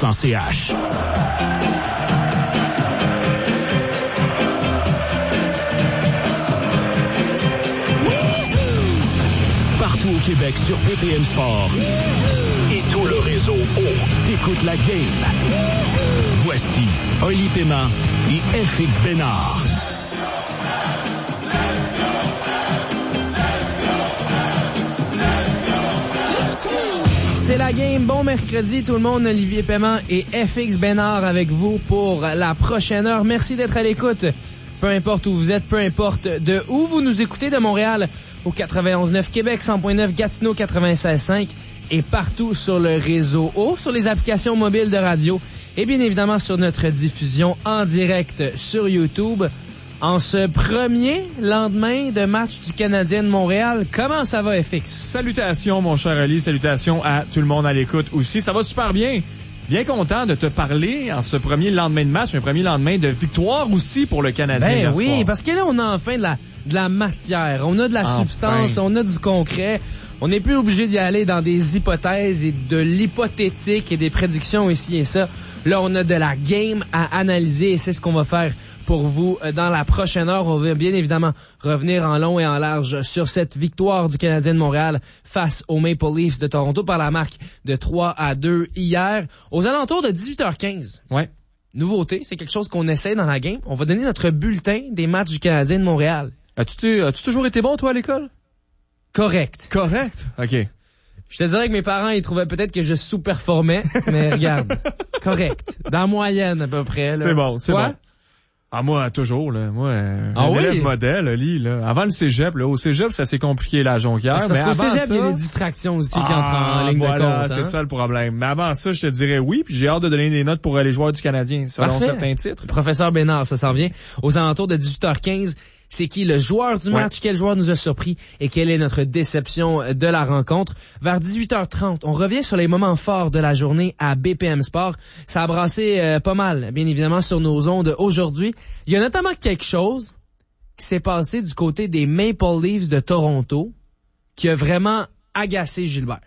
.ch. Partout au Québec sur BPM Sport et tout le réseau t'écoutes la game. Voici Oli Paiement et FX Bénard. C'est la game. Bon mercredi tout le monde. Olivier Paiement et FX Bénard avec vous pour la prochaine heure. Merci d'être à l'écoute. Peu importe où vous êtes, peu importe de où vous nous écoutez, de Montréal au 91.9 Québec, 100.9 Gatineau, 96.5 et partout sur le réseau O, sur les applications mobiles de radio et bien évidemment sur notre diffusion en direct sur YouTube. En ce premier lendemain de match du Canadien de Montréal, comment ça va, FX? Salutations, mon cher Ali. Salutations à tout le monde à l'écoute aussi. Ça va super bien. Bien content de te parler en ce premier lendemain de match, un premier lendemain de victoire aussi pour le Canadien. Ben oui, soir. Parce que là, on a enfin de la matière, on a de la substance, on a du concret. On n'est plus obligé d'y aller dans des hypothèses et de l'hypothétique et des prédictions ici et ça. Là, on a de la game à analyser et c'est ce qu'on va faire pour vous dans la prochaine heure. On va bien évidemment revenir en long et en large sur cette victoire du Canadien de Montréal face aux Maple Leafs de Toronto par la marque de 3-2 hier. Aux alentours de 18h15. Ouais. Nouveauté, c'est quelque chose qu'on essaie dans la game. On va donner notre bulletin des matchs du Canadien de Montréal. As-tu toujours été bon, toi, à l'école? Correct. OK. Je te dirais que mes parents, ils trouvaient peut-être que je sous-performais, mais regarde, correct. Dans la moyenne, à peu près. Là. C'est bon. Ah, moi, toujours, là. Moi, un élève modèle, Oli, là. Avant le cégep, là. Au cégep, ça s'est compliqué, la Jonquière. Parce qu'au cégep, il y a des distractions aussi qui entrent en ligne de compte. C'est ça le problème. Mais avant ça, je te dirais oui, puis j'ai hâte de donner des notes pour les joueurs du Canadien, selon certains titres. Professeur Bénard, ça s'en vient. Aux alentours de 18h15, c'est qui le joueur du match, quel joueur nous a surpris et quelle est notre déception de la rencontre. Vers 18h30, on revient sur les moments forts de la journée à BPM Sport. Ça a brassé pas mal, bien évidemment, sur nos ondes aujourd'hui. Il y a notamment quelque chose qui s'est passé du côté des Maple Leafs de Toronto qui a vraiment agacé Gilbert.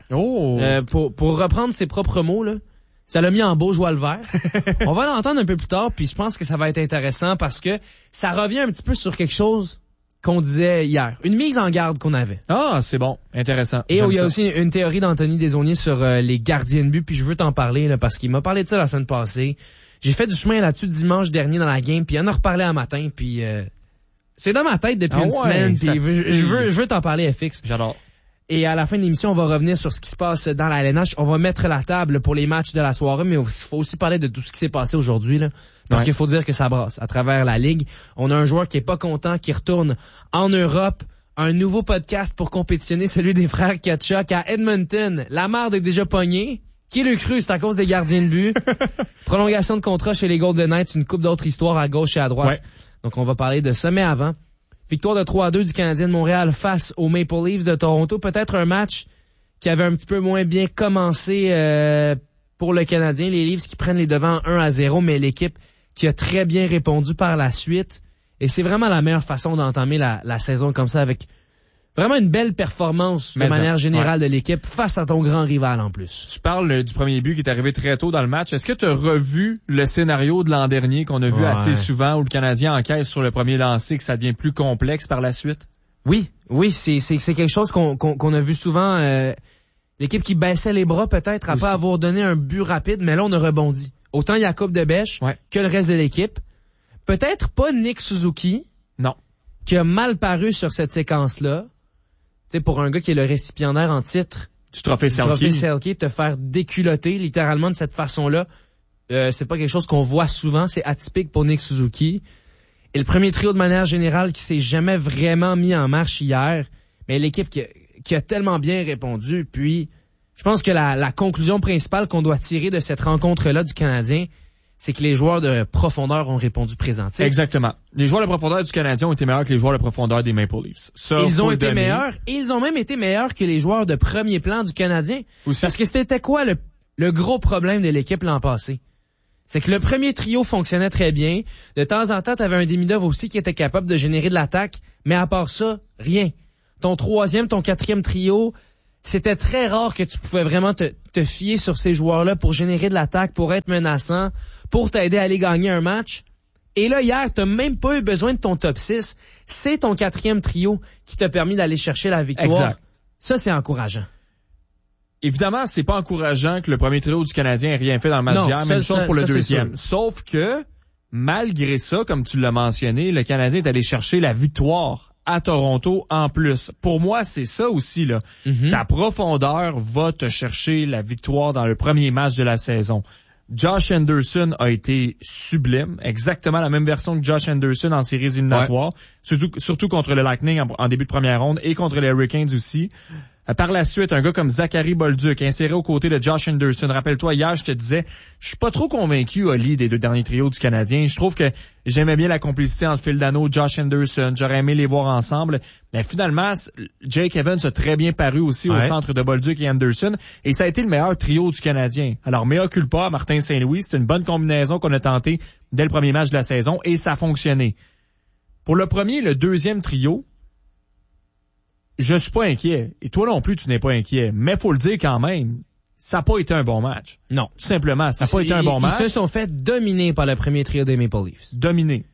Pour reprendre ses propres mots, là, ça l'a mis en beau joie le vert. On va l'entendre un peu plus tard, puis je pense que ça va être intéressant parce que ça revient un petit peu sur quelque chose qu'on disait hier. Une mise en garde qu'on avait. Ah, c'est bon. Intéressant. Et il y a aussi une théorie d'Anthony Desaulniers sur les gardiens de but, puis je veux t'en parler là, parce qu'il m'a parlé de ça la semaine passée. J'ai fait du chemin là-dessus dimanche dernier dans la game, puis il en a reparlé un matin, puis c'est dans ma tête depuis une semaine, puis je veux t'en parler, FX. J'adore. Et à la fin de l'émission, on va revenir sur ce qui se passe dans la LNH. On va mettre la table pour les matchs de la soirée, mais il faut aussi parler de tout ce qui s'est passé aujourd'hui, là. Parce qu'il faut dire que ça brasse à travers la ligue. On a un joueur qui est pas content, qui retourne en Europe. Un nouveau podcast pour compétitionner, celui des frères Tkachuk à Edmonton. La marde est déjà pognée. Qui le cru, c'est à cause des gardiens de but. Prolongation de contrat chez les Golden Knights, une coupe d'autres histoires à gauche et à droite. Ouais. Donc on va parler de ça, mais avant... Victoire de 3-2 du Canadien de Montréal face aux Maple Leafs de Toronto. Peut-être un match qui avait un petit peu moins bien commencé pour le Canadien. Les Leafs qui prennent les devants 1-0, mais l'équipe qui a très bien répondu par la suite. Et c'est vraiment la meilleure façon d'entamer la saison comme ça, avec vraiment une belle performance de manière générale de l'équipe face à ton grand rival en plus. Tu parles du premier but qui est arrivé très tôt dans le match. Est-ce que tu as revu le scénario de l'an dernier qu'on a vu assez souvent où le Canadien encaisse sur le premier lancer, que ça devient plus complexe par la suite? Oui, c'est quelque chose qu'on a vu souvent. L'équipe qui baissait les bras peut-être après avoir donné un but rapide, mais là on a rebondi. Autant Jacob Debèche que le reste de l'équipe. Peut-être pas Nick Suzuki. Non. Qui a mal paru sur cette séquence-là. Tu sais, pour un gars qui est le récipiendaire en titre du trophée Selke, te faire déculotter littéralement de cette façon-là, c'est pas quelque chose qu'on voit souvent. C'est atypique pour Nick Suzuki. Et le premier trio de manière générale qui s'est jamais vraiment mis en marche hier, mais l'équipe qui a tellement bien répondu. Puis, je pense que la conclusion principale qu'on doit tirer de cette rencontre-là du Canadien, c'est que les joueurs de profondeur ont répondu présent. T'sais. Exactement. Les joueurs de profondeur du Canadien ont été meilleurs que les joueurs de profondeur des Maple Leafs. Ça, ils ont été meilleurs, et ils ont même été meilleurs que les joueurs de premier plan du Canadien. Aussi. Parce que c'était quoi le gros problème de l'équipe l'an passé? C'est que le premier trio fonctionnait très bien. De temps en temps, t'avais un Demidov aussi qui était capable de générer de l'attaque, mais à part ça, rien. Ton troisième, ton quatrième trio, c'était très rare que tu pouvais vraiment te fier sur ces joueurs-là pour générer de l'attaque, pour être menaçant, pour t'aider à aller gagner un match. Et là, hier, t'as même pas eu besoin de ton top 6. C'est ton 4e trio qui t'a permis d'aller chercher la victoire. Exact. Ça, c'est encourageant. Évidemment, c'est pas encourageant que le premier trio du Canadien ait rien fait dans le match d'hier. Même chose pour le deuxième. Sauf que, malgré ça, comme tu l'as mentionné, le Canadien est allé chercher la victoire à Toronto en plus. Pour moi, c'est ça aussi, là. Mm-hmm. Ta profondeur va te chercher la victoire dans le premier match de la saison. Josh Anderson a été sublime, exactement la même version que Josh Anderson en séries éliminatoires, surtout contre le Lightning en début de première ronde et contre les Hurricanes aussi. Par la suite, un gars comme Zachary Bolduc inséré aux côtés de Josh Anderson. Rappelle-toi, hier, je te disais, je suis pas trop convaincu, Oli, des 2 derniers trios du Canadien. Je trouve que j'aimais bien la complicité entre Phil Danault et Josh Anderson. J'aurais aimé les voir ensemble. Mais finalement, Jake Evans a très bien paru aussi au centre de Bolduc et Anderson. Et ça a été le meilleur trio du Canadien. Alors, mea culpa, Martin Saint-Louis, c'est une bonne combinaison qu'on a tenté dès le premier match de la saison et ça a fonctionné. Pour le premier et le deuxième trio, je suis pas inquiet. Et toi non plus, tu n'es pas inquiet. Mais faut le dire quand même, ça n'a pas été un bon match. Non. Tout simplement, ça n'a pas été un bon match. Ils se sont fait dominer par le premier trio des Maple Leafs. Dominer.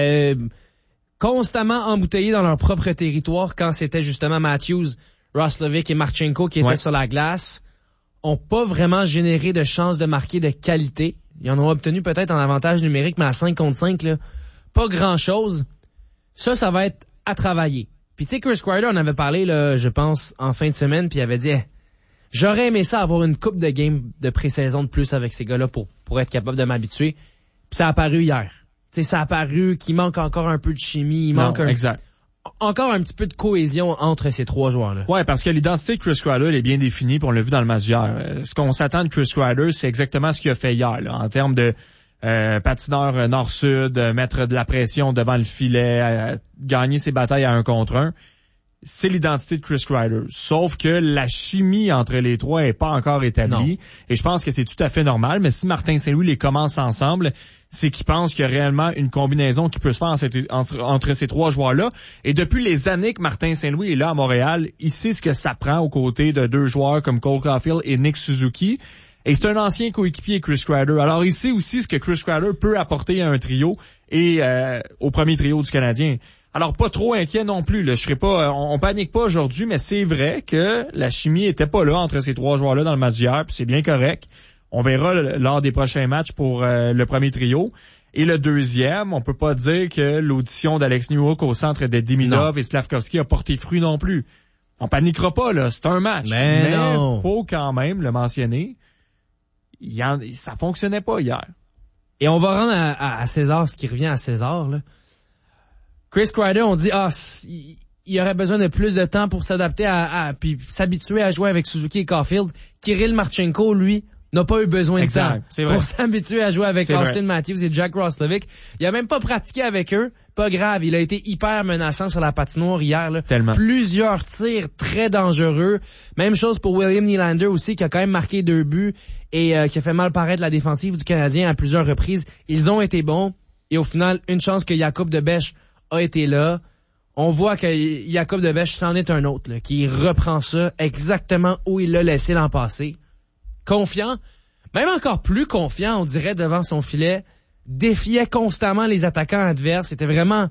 Constamment embouteillés dans leur propre territoire quand c'était justement Matthews, Roslovic et Marchenko qui étaient sur la glace. Ont pas vraiment généré de chances de marquer de qualité. Ils en ont obtenu peut-être en avantage numérique, mais à 5 contre 5, là, pas grand-chose. Ça va être à travailler. Puis tu sais, Chris Kreider en avait parlé, là, je pense, en fin de semaine, puis il avait dit j'aurais aimé ça avoir une coupe de game de pré-saison de plus avec ces gars-là pour être capable de m'habituer. Puis ça a apparu hier. Tu sais, ça a apparu qu'il manque encore un peu de chimie, encore un petit peu de cohésion entre ces 3 joueurs-là. Ouais, parce que l'identité de Chris Kreider est bien définie, puis on l'a vu dans le match d'hier. Ce qu'on s'attend de Chris Kreider, c'est exactement ce qu'il a fait hier, là, en termes de patineur nord-sud, mettre de la pression devant le filet, gagner ses batailles à 1 contre 1. C'est l'identité de Chris Kreider. Sauf que la chimie entre les 3 est pas encore établie. Non. Et je pense que c'est tout à fait normal. Mais si Martin Saint-Louis les commence ensemble, c'est qu'il pense qu'il y a réellement une combinaison qui peut se faire entre ces 3 joueurs-là. Et depuis les années que Martin Saint-Louis est là à Montréal, il sait ce que ça prend aux côtés de 2 joueurs comme Cole Caulfield et Nick Suzuki. Et c'est un ancien coéquipier, Chris Kreider. Alors, il sait aussi ce que Chris Kreider peut apporter à un trio et au premier trio du Canadien. Alors, pas trop inquiet non plus. Là. Je serais pas, on panique pas aujourd'hui, mais c'est vrai que la chimie était pas là entre ces 3 joueurs-là dans le match d'hier, puis c'est bien correct. On verra lors des prochains matchs pour le premier trio. Et le deuxième, on peut pas dire que l'audition d'Alex Newhook au centre de Demidov et Slavkovski a porté fruit non plus. On paniquera pas, là. C'est un match. Mais faut quand même le mentionner. Ça fonctionnait pas hier. Et on va rendre à César ce qui revient à César, là. Chris Kreider, on dit, il aurait besoin de plus de temps pour s'adapter puis s'habituer à jouer avec Suzuki et Caulfield. Kirill Marchenko, lui, n'a pas eu besoin de temps pour s'habituer à jouer avec Austin Matthews et Jack Roslovic. Il a même pas pratiqué avec eux. Pas grave, il a été hyper menaçant sur la patinoire hier, là. Tellement. Plusieurs tirs très dangereux. Même chose pour William Nylander aussi, qui a quand même marqué 2 buts et qui a fait mal paraître la défensive du Canadien à plusieurs reprises. Ils ont été bons. Et au final, une chance que Jakub Debèche a été là. On voit que Jakub Debèche, c'en est un autre, là, qui reprend ça exactement où il l'a laissé l'an passé. Confiant, même encore plus confiant, on dirait, devant son filet, défiait constamment les attaquants adverses, était vraiment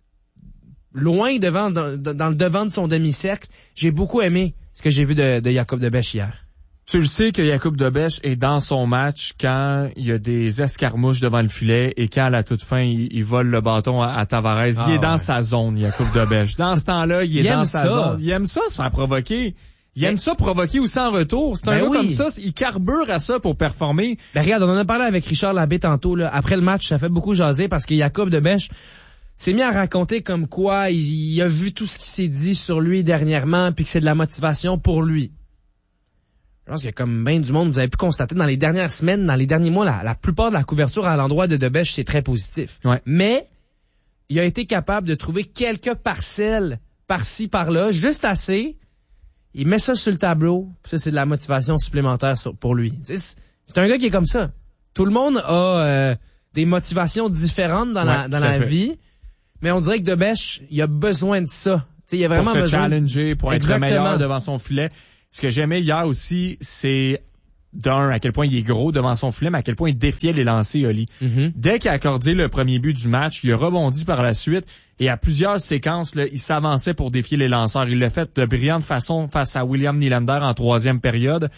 loin dans le devant de son demi-cercle. J'ai beaucoup aimé ce que j'ai vu de Jakub Debèche hier. Tu le sais que Jakub Debèche est dans son match quand il y a des escarmouches devant le filet et quand à la toute fin, il vole le bâton à Tavares. Il est dans sa zone, Jakub Debèche. Dans ce temps-là, il est dans sa zone. Il aime ça se faire provoquer. Il aime ça provoquer aussi en retour. C'est un gars comme ça, il carbure à ça pour performer. Ben regarde, on en a parlé avec Richard Labbé tantôt, là. Après le match, ça fait beaucoup jaser parce que Jakub Debèche s'est mis à raconter comme quoi il a vu tout ce qui s'est dit sur lui dernièrement puis que c'est de la motivation pour lui. Je pense qu'il y a comme bien du monde, vous avez pu constater dans les dernières semaines, dans les derniers mois, la plupart de la couverture à l'endroit de Debèche, c'est très positif. Ouais. Mais il a été capable de trouver quelques parcelles par-ci, par-là, juste assez. Il met ça sur le tableau, puis ça, c'est de la motivation supplémentaire pour lui. C'est un gars qui est comme ça. Tout le monde a des motivations différentes dans la vie, mais on dirait que Debèche, il a besoin de ça. T'sais, il a vraiment pour se besoin challenger, pour être le meilleur devant son filet. Ce que j'aimais hier aussi, c'est d'un, à quel point il est gros devant son filet, mais à quel point il défiait les lancers, Oli. Mm-hmm. Dès qu'il a accordé le premier but du match, il a rebondi par la suite et à plusieurs séquences, là, il s'avançait pour défier les lanceurs. Il l'a fait de brillante façon face à William Nylander en troisième période.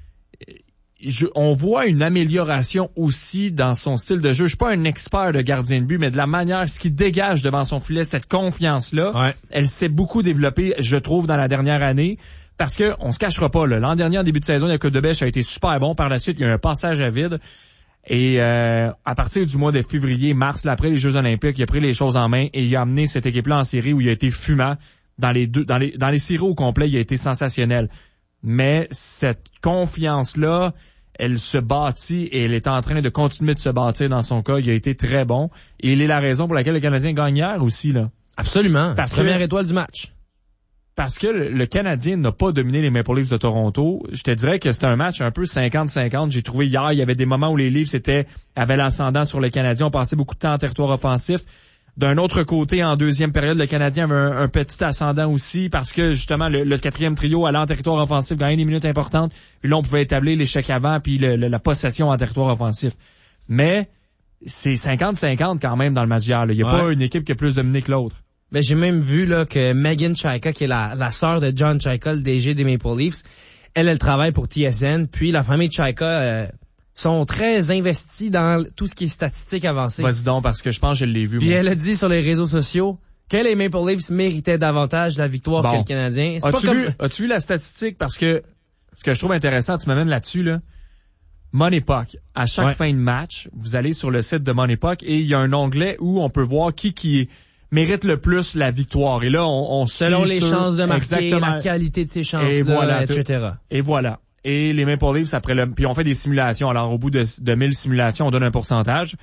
On voit une amélioration aussi dans son style de jeu. Je suis pas un expert de gardien de but, mais de la manière, ce qu'il dégage devant son filet, cette confiance-là, elle s'est beaucoup développée, je trouve, dans la dernière année. Parce que, on se cachera pas, là. L'an dernier, en début de saison, il y a que de Bèche a été super bon. Par la suite, il y a eu un passage à vide. Et à partir du mois de février, mars, là, après les Jeux Olympiques, il a pris les choses en main et il a amené cette équipe-là en série où il a été fumant. Dans les séries au complet, il a été sensationnel. Mais cette confiance-là, elle se bâtit et elle est en train de continuer de se bâtir dans son cas. Il a été très bon. Et il est la raison pour laquelle le Canadien gagne hier aussi, là. Absolument. Première étoile du match. Parce que le Canadien n'a pas dominé les Maple Leafs de Toronto. Je te dirais que c'était un match un peu 50-50. J'ai trouvé hier, il y avait des moments où les Leafs avaient l'ascendant sur le Canadien. On passait beaucoup de temps en territoire offensif. D'un autre côté, en deuxième période, le Canadien avait un petit ascendant aussi parce que justement le quatrième trio allait en territoire offensif, gagnait des minutes importantes. Puis là, on pouvait établir l'échec avant puis la possession en territoire offensif. Mais c'est 50-50 quand même dans le match d'hier. Il n'y a pas une équipe qui a plus dominé que l'autre. Ben, j'ai même vu là que Megan Chaika, qui est la sœur de John Chaika, le DG des Maple Leafs, elle travaille pour TSN. Puis la famille de Chaika sont très investis dans tout ce qui est statistique avancée. Vas-y donc, parce que je pense que je l'ai vu. Puis elle a dit sur les réseaux sociaux que les Maple Leafs méritaient davantage la victoire que le Canadien. As-tu vu la statistique? Parce que ce que je trouve intéressant, tu m'amènes là-dessus, là. Money Puck. À chaque fin de match, vous allez sur le site de Money Puck et il y a un onglet où on peut voir qui mérite le plus la victoire. Et là, on selon les chances de marquer, la qualité de ces chances-là, etc. Et voilà. Et les Maple Leafs, puis on fait des simulations. Alors, au bout de 1000 simulations, on donne un pourcentage.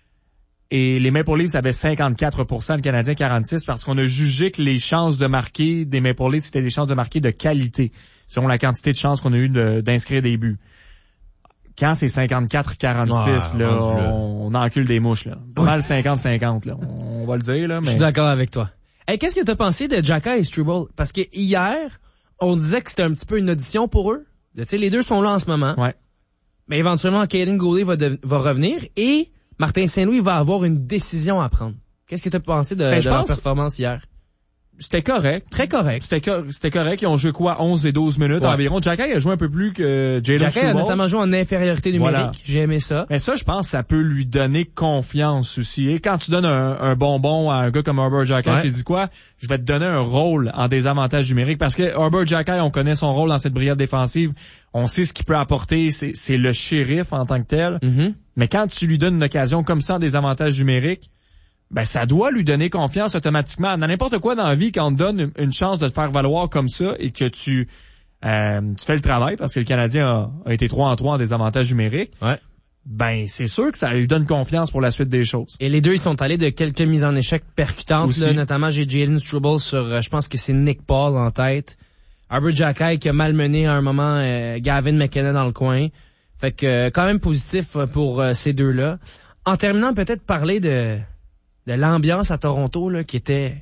Et les Maple Leafs avaient 54%, le Canadien 46%, parce qu'on a jugé que les chances de marquer des Maple Leafs, c'était des chances de marquer de qualité, selon la quantité de chances qu'on a eu d'inscrire des buts. Quand c'est 54-46, là, on encule des mouches, là. Pas mal 50-50, là. On va le dire, là, mais. Je suis d'accord avec toi. Hey, qu'est-ce que t'as pensé de Xhekaj et Struble? Parce que hier, on disait que c'était un petit peu une audition pour eux. Tu sais, les deux sont là en ce moment. Ouais. Mais éventuellement, Caden Goulet va revenir et Martin Saint-Louis va avoir une décision à prendre. Qu'est-ce que t'as pensé de leur performance hier? C'était correct. Très correct. C'était correct. Ils ont joué 11 et 12 minutes environ. Xhekaj a joué un peu plus que Jalen Struble. Xhekaj a notamment joué en infériorité numérique. Voilà. J'ai aimé ça. Mais ça, je pense, ça peut lui donner confiance aussi. Et quand tu donnes un bonbon à un gars comme Herbert Xhekaj, tu dis quoi? Je vais te donner un rôle en désavantage numérique. Parce que Herbert Xhekaj, on connaît son rôle dans cette brigade défensive. On sait ce qu'il peut apporter. C'est le shérif en tant que tel. Mm-hmm. Mais quand tu lui donnes une occasion comme ça en désavantage numérique, ben ça doit lui donner confiance automatiquement. Dans n'importe quoi dans la vie, quand on te donne une chance de te faire valoir comme ça et que tu fais le travail, parce que le Canadien a été 3-3 en désavantage numérique, ben c'est sûr que ça lui donne confiance pour la suite des choses. Et les deux, ils sont allés de quelques mises en échec percutantes. Là, notamment, j'ai Jalen Struble sur, je pense que c'est Nick Paul en tête. Herbert Xhekaj qui a malmené à un moment Gavin McKenna dans le coin. Fait que quand même positif pour ces deux-là. En terminant, peut-être parler de l'ambiance à Toronto, là, qui était...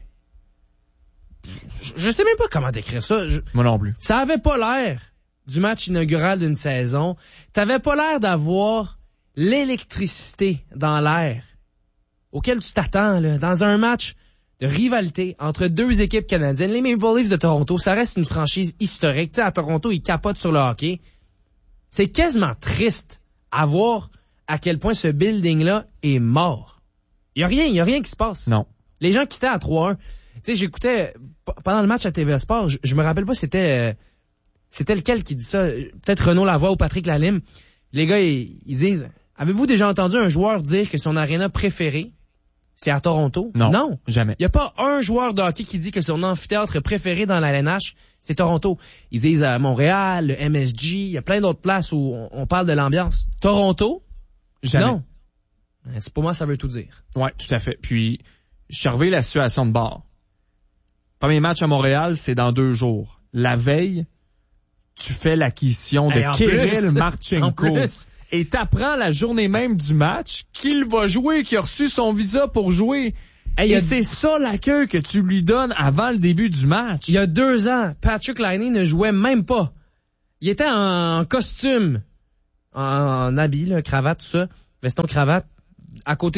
Je sais même pas comment décrire ça. Moi non plus. Ça avait pas l'air du match inaugural d'une saison. T'avais pas l'air d'avoir l'électricité dans l'air auquel tu t'attends, là, dans un match de rivalité entre deux équipes canadiennes. Les Maple Leafs de Toronto, ça reste une franchise historique. Tu sais, à Toronto, ils capotent sur le hockey. C'est quasiment triste à voir à quel point ce building-là est mort. Il y a rien qui se passe. Non. Les gens quittaient à 3-1. Tu sais, j'écoutais pendant le match à TVA Sport, je me rappelle pas c'était lequel qui dit ça, peut-être Renaud Lavoie ou Patrick Lalime. Les gars, ils disent, avez-vous déjà entendu un joueur dire que son aréna préférée, c'est à Toronto? Non. Jamais. Il y a pas un joueur de hockey qui dit que son amphithéâtre préféré dans la LNH, c'est Toronto. Ils disent à Montréal, le MSG, il y a plein d'autres places où on parle de l'ambiance. Toronto? Jamais. Non. C'est pour moi, ça veut tout dire. Ouais, tout à fait. Puis, je surveille la situation de bord. Premier match à Montréal, c'est dans 2 jours. La veille, tu fais l'acquisition de Kirill Marchenko. Et t'apprends la journée même du match qu'il va jouer, qu'il a reçu son visa pour jouer. Et c'est ça l'accueil que tu lui donnes avant le début du match. Il y a 2 ans, Patrick Laine ne jouait même pas. Il était en costume, en habit, là, cravate, tout ça, veston, cravate, à côté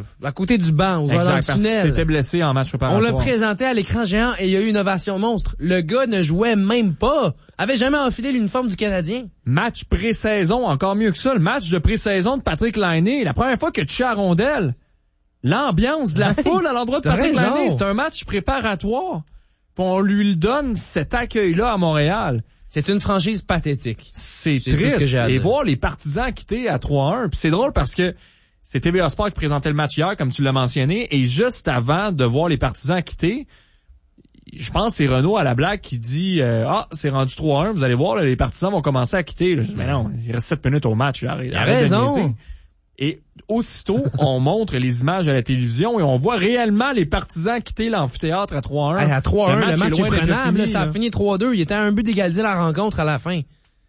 du banc, dans le tunnel. Il s'était blessé en match préparatoire. On l'a présenté à l'écran géant et il y a eu une ovation monstre. Le gars ne jouait même pas. Avait jamais enfilé l'uniforme du Canadien. Match pré-saison, encore mieux que ça. Le match de pré-saison de Patrick Laine. La première fois que tu à rondelle, l'ambiance de la foule à l'endroit de Patrick Laine, c'est un match préparatoire. Puis on lui donne cet accueil-là à Montréal. C'est une franchise pathétique. C'est triste. Et voir les partisans quitter à 3-1. Puis c'est drôle parce que c'est TVA Sport qui présentait le match hier, comme tu l'as mentionné, et juste avant de voir les partisans quitter, je pense que c'est Renaud à la blague qui dit c'est rendu 3-1, vous allez voir, là, les partisans vont commencer à quitter. Là. Je dis, mais non, il reste 7 minutes au match. Là, il a raison. Et aussitôt, on montre les images à la télévision et on voit réellement les partisans quitter l'amphithéâtre à 3-1. À 3-1, le match est prenable. Ça a fini 3-2. Il était à un but d'égaliser la rencontre à la fin.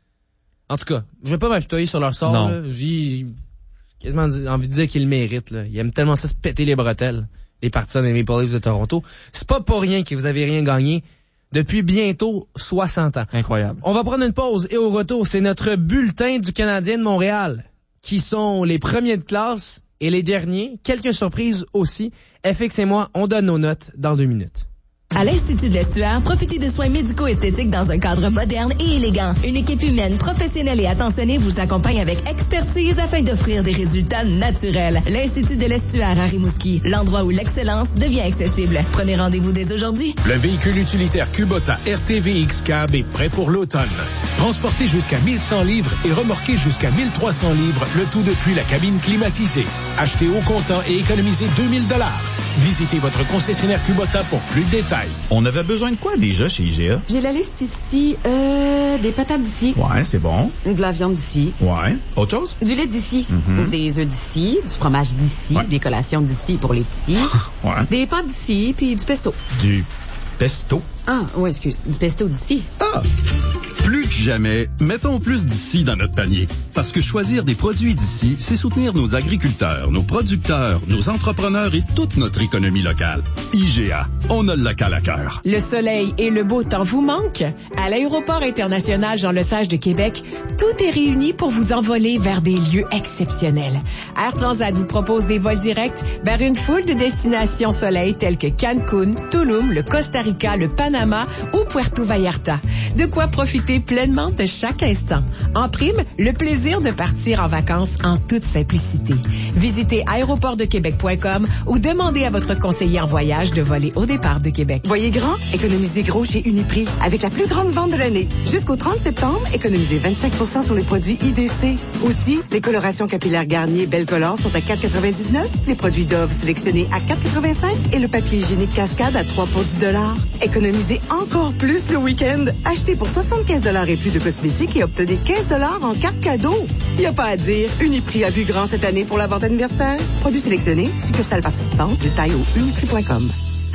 En tout cas, je vais pas m'apitoyer sur leur sort. Là. J'ai quasiment envie de dire qu'ils le méritent. Là. Ils aiment tellement ça se péter les bretelles, les partisans des Maple Leafs de Toronto. C'est pas pour rien que vous avez rien gagné depuis bientôt 60 ans. Incroyable. On va prendre une pause et au retour, c'est notre bulletin du Canadien de Montréal, qui sont les premiers de classe et les derniers. Quelques surprises aussi. FX et moi, on donne nos notes dans 2 minutes. À l'Institut de l'Estuaire, profitez de soins médico-esthétiques dans un cadre moderne et élégant. Une équipe humaine, professionnelle et attentionnée vous accompagne avec expertise afin d'offrir des résultats naturels. L'Institut de l'Estuaire à Rimouski, l'endroit où l'excellence devient accessible. Prenez rendez-vous dès aujourd'hui. Le véhicule utilitaire Kubota RTVX Cab est prêt pour l'automne. Transporté jusqu'à 1100 livres et remorqué jusqu'à 1300 livres, le tout depuis la cabine climatisée. Achetez au comptant et économisez 2000 $. Visitez votre concessionnaire Kubota pour plus de détails. On avait besoin de quoi déjà chez IGA? J'ai la liste ici. Des patates d'ici. Ouais, c'est bon. De la viande d'ici. Ouais. Autre chose? Du lait d'ici. Des œufs d'ici. Du fromage d'ici. Ouais. Des collations d'ici pour les petits. Ouais. Des pâtes d'ici, puis du pesto. Du pesto? Ah, ouais, excuse. Du pesto d'ici. Ah! Plus que jamais, mettons plus d'ici dans notre panier. Parce que choisir des produits d'ici, c'est soutenir nos agriculteurs, nos producteurs, nos entrepreneurs et toute notre économie locale. IGA, on a le local à cœur. Le soleil et le beau temps vous manquent? À l'aéroport international Jean-Lesage de Québec, tout est réuni pour vous envoler vers des lieux exceptionnels. Air Transat vous propose des vols directs vers une foule de destinations soleil telles que Cancun, Tulum, le Costa Rica, le Panama ou Puerto Vallarta. De quoi profiter pleinement de chaque instant. En prime, le plaisir de partir en vacances en toute simplicité. Visitez aéroportdequebec.com ou demandez à votre conseiller en voyage de voler au départ de Québec. Voyez grand, économisez gros chez Uniprix avec la plus grande vente de l'année. Jusqu'au 30 septembre, économisez 25% sur les produits IDC. Aussi, les colorations capillaires Garnier Belle Color sont à 4,99, les produits Dove sélectionnés à 4,85 et le papier hygiénique Cascade à 3 pour 10 $. Économisez encore plus le week-end. Achetez pour 75 $ et plus de cosmétiques et obtenez 15 $ en carte cadeau. Y a pas à dire, Uniprix a vu grand cette année pour la vente anniversaire. Produits sélectionnés, succursales participantes, détails au uniprix.com.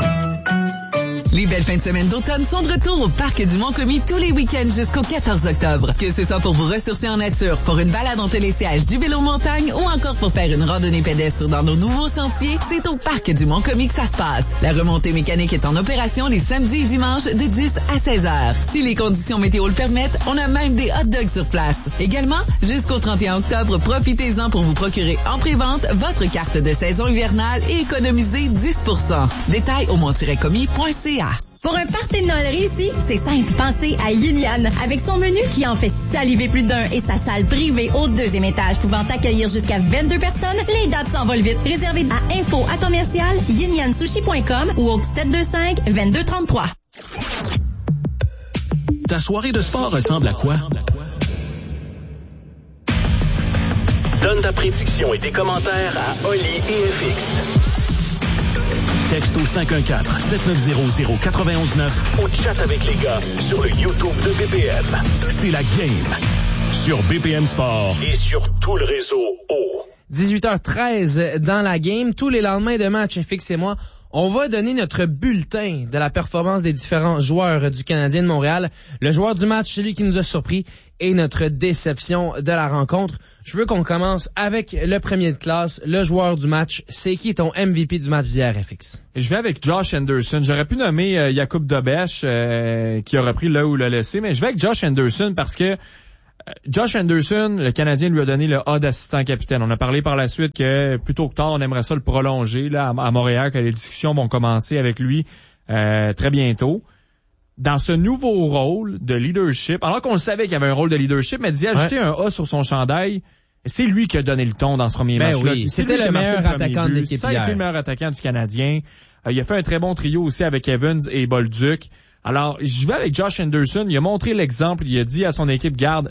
Les belles fins de semaine d'automne sont de retour au Parc du Mont-Commis tous les week-ends jusqu'au 14 octobre. Que ce soit pour vous ressourcer en nature, pour une balade en télésiège du vélo montagne ou encore pour faire une randonnée pédestre dans nos nouveaux sentiers, c'est au Parc du Mont-Commis que ça se passe. La remontée mécanique est en opération les samedis et dimanches de 10 à 16 heures. Si les conditions météo le permettent, on a même des hot dogs sur place. Également, jusqu'au 31 octobre, profitez-en pour vous procurer en pré-vente votre carte de saison hivernale et économiser 10%. Détails au mont-commis.ca. Pour un party de Noël réussi, c'est simple, pensez à Yin Yan. Avec son menu qui en fait saliver plus d'un et sa salle privée au 2e étage pouvant accueillir jusqu'à 22 personnes, les dates s'envolent vite. Réservez à info@yinyansushi.com ou au 725-2233. Ta soirée de sport ressemble à quoi? Donne ta prédiction et tes commentaires à Oli et FX. Texte au 514-7900-919 ou chat avec les gars sur le YouTube de BPM. C'est la game sur BPM Sport et sur tout le réseau O. 18h13 dans la game. Tous les lendemains de match, FX et moi, On va donner notre bulletin de la performance des différents joueurs du Canadien de Montréal. Le joueur du match, celui qui nous a surpris, et notre déception de la rencontre. Je veux qu'on commence avec le premier de classe, le joueur du match. C'est qui ton MVP du match d'hier, FX? Je vais avec Josh Anderson. J'aurais pu nommer Jakub Dobeš, qui a repris là où l'a laissé, mais je vais avec Josh Anderson parce que Josh Anderson, le Canadien lui a donné le A d'assistant capitaine. On a parlé par la suite que plus tôt que tard, on aimerait ça le prolonger là à Montréal, que les discussions vont commencer avec lui très bientôt. Dans ce nouveau rôle de leadership, alors qu'on le savait qu'il y avait un rôle de leadership, mais d'y ajouter un A sur son chandail, c'est lui qui a donné le ton dans ce premier match-là. Oui, c'était le meilleur attaquant de l'équipe. Ça a été le meilleur attaquant du Canadien. Il a fait un très bon trio aussi avec Evans et Bolduc. Alors, je vais avec Josh Anderson. Il a montré l'exemple. Il a dit à son équipe, garde,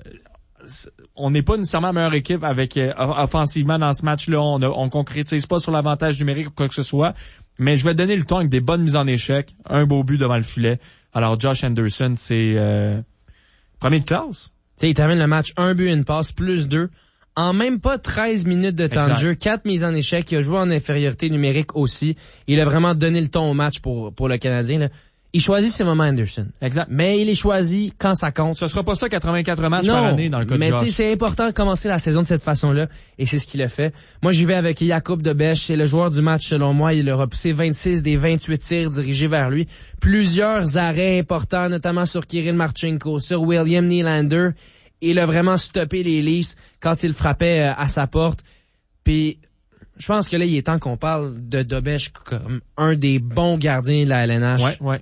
on n'est pas nécessairement la meilleure équipe avec offensivement dans ce match-là. On concrétise pas sur l'avantage numérique ou quoi que ce soit. Mais je vais donner le ton avec des bonnes mises en échec. Un beau but devant le filet. Alors, Josh Anderson, c'est premier de classe. Tu sais, il termine le match 1 but, 1 passe, plus 2. En même pas 13 minutes de temps de jeu, 4 mises en échec. Il a joué en infériorité numérique aussi. Il a vraiment donné le ton au match pour le Canadien, là. Il choisit ses moments, Anderson. Exact. Mais il les choisit quand ça compte. Ce sera pas ça 84 matchs par année dans le cas de Josh. Mais tu sais, c'est important de commencer la saison de cette façon-là. Et c'est ce qu'il a fait. Moi, j'y vais avec Jakub Dobeš. C'est le joueur du match, selon moi. Il a repoussé 26 des 28 tirs dirigés vers lui. Plusieurs arrêts importants, notamment sur Kirill Marchenko, sur William Nylander. Il a vraiment stoppé les Leafs quand il frappait à sa porte. Puis, je pense que là, il est temps qu'on parle de Dobeš comme un des bons gardiens de la LNH. Ouais.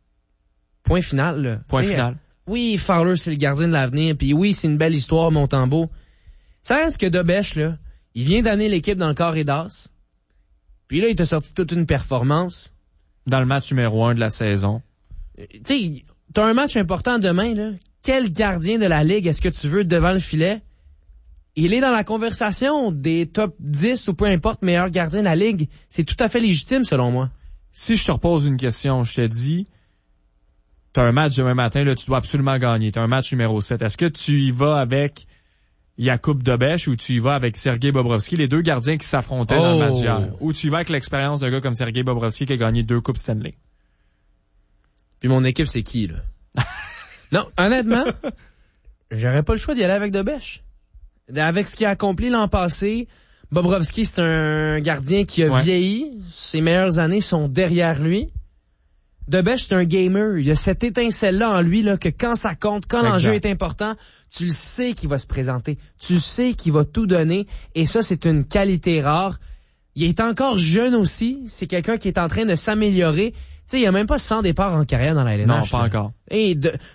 Point final, là. Point final. Oui, Fowler, c'est le gardien de l'avenir, puis oui, c'est une belle histoire, Montembeault. Ça reste que Dobeš, là, il vient d'amener l'équipe dans le carré d'as, puis là, il t'a sorti toute une performance. Dans le match numéro 1 de la saison. Tu sais, t'as un match important demain, là. Quel gardien de la Ligue est-ce que tu veux devant le filet? Il est dans la conversation des top 10 ou peu importe meilleurs gardiens de la Ligue. C'est tout à fait légitime, selon moi. Si je te repose une question, je te dis, t'as un match demain matin, là, tu dois absolument gagner. T'as un match numéro 7. Est-ce que tu y vas avec Jakub Dobeš ou tu y vas avec Sergei Bobrovsky, les deux gardiens qui s'affrontaient dans le match d'hier? Ou tu y vas avec l'expérience d'un gars comme Sergei Bobrovsky qui a gagné 2 Coupes Stanley? Puis mon équipe, c'est qui, là? Non, honnêtement, j'aurais pas le choix d'y aller avec Dobeš. Avec ce qu'il a accompli l'an passé, Bobrovsky, c'est un gardien qui a vieilli. Ses meilleures années sont derrière lui. Dobeš, c'est un gamer. Il y a cette étincelle-là en lui, là, que quand ça compte, quand l'enjeu est important, tu le sais qu'il va se présenter. Tu sais qu'il va tout donner. Et ça, c'est une qualité rare. Il est encore jeune aussi. C'est quelqu'un qui est en train de s'améliorer. Tu sais, il n'y a même pas 100 départs en carrière dans la LNH. Non, pas encore. Et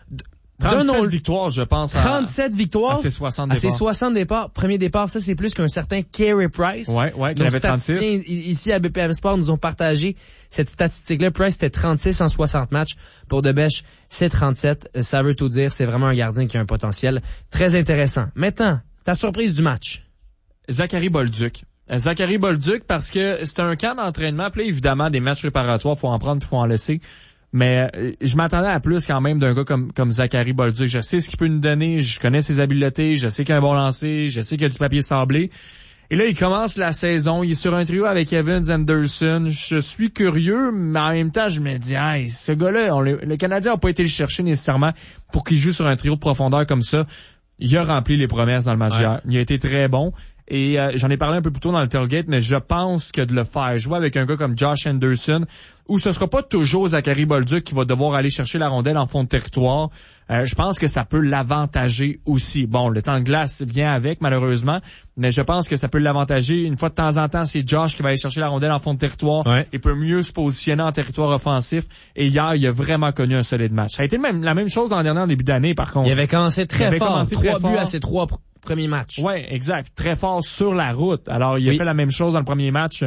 37 victoires, je pense. 37 victoires. À ses 60 départs. À ses 60 départs. Premier départ, ça, c'est plus qu'un certain Carey Price. Ouais, qui avait 36. Ici, à BPM Sport, nous ont partagé cette statistique-là. Price, c'était 36 en 60 matchs. Pour Dobeš, c'est 37. Ça veut tout dire. C'est vraiment un gardien qui a un potentiel très intéressant. Maintenant, ta surprise du match. Zachary Bolduc. Zachary Bolduc, parce que c'est un camp d'entraînement. Puis là, évidemment, des matchs préparatoires, faut en prendre puis faut en laisser. Mais je m'attendais à plus quand même d'un gars comme Zachary Bolduc. Je sais ce qu'il peut nous donner, je connais ses habiletés, je sais qu'il a un bon lancer, je sais qu'il a du papier sablé. Et là, il commence la saison, il est sur un trio avec Evans Anderson. Je suis curieux, mais en même temps, je me dis, hey, ce gars-là, le Canadien n'a pas été le chercher nécessairement pour qu'il joue sur un trio de profondeur comme ça. Il a rempli les promesses dans le match hier. Il a été très bon. Et j'en ai parlé un peu plus tôt dans le tailgate, mais je pense que de le faire jouer avec un gars comme Josh Anderson, où ce sera pas toujours Zachary Bolduc qui va devoir aller chercher la rondelle en fond de territoire, je pense que ça peut l'avantager aussi. Bon, le temps de glace vient avec, malheureusement, mais je pense que ça peut l'avantager. Une fois de temps en temps, c'est Josh qui va aller chercher la rondelle en fond de territoire. Il peut mieux se positionner en territoire offensif. Et hier, il a vraiment connu un solide match. Ça a été la même chose dans le dernier début d'année, par contre. Il avait commencé très fort. 3 buts à ses 3 premiers matchs. Ouais, exact. Très fort sur la route. Alors, il a fait la même chose dans le premier match,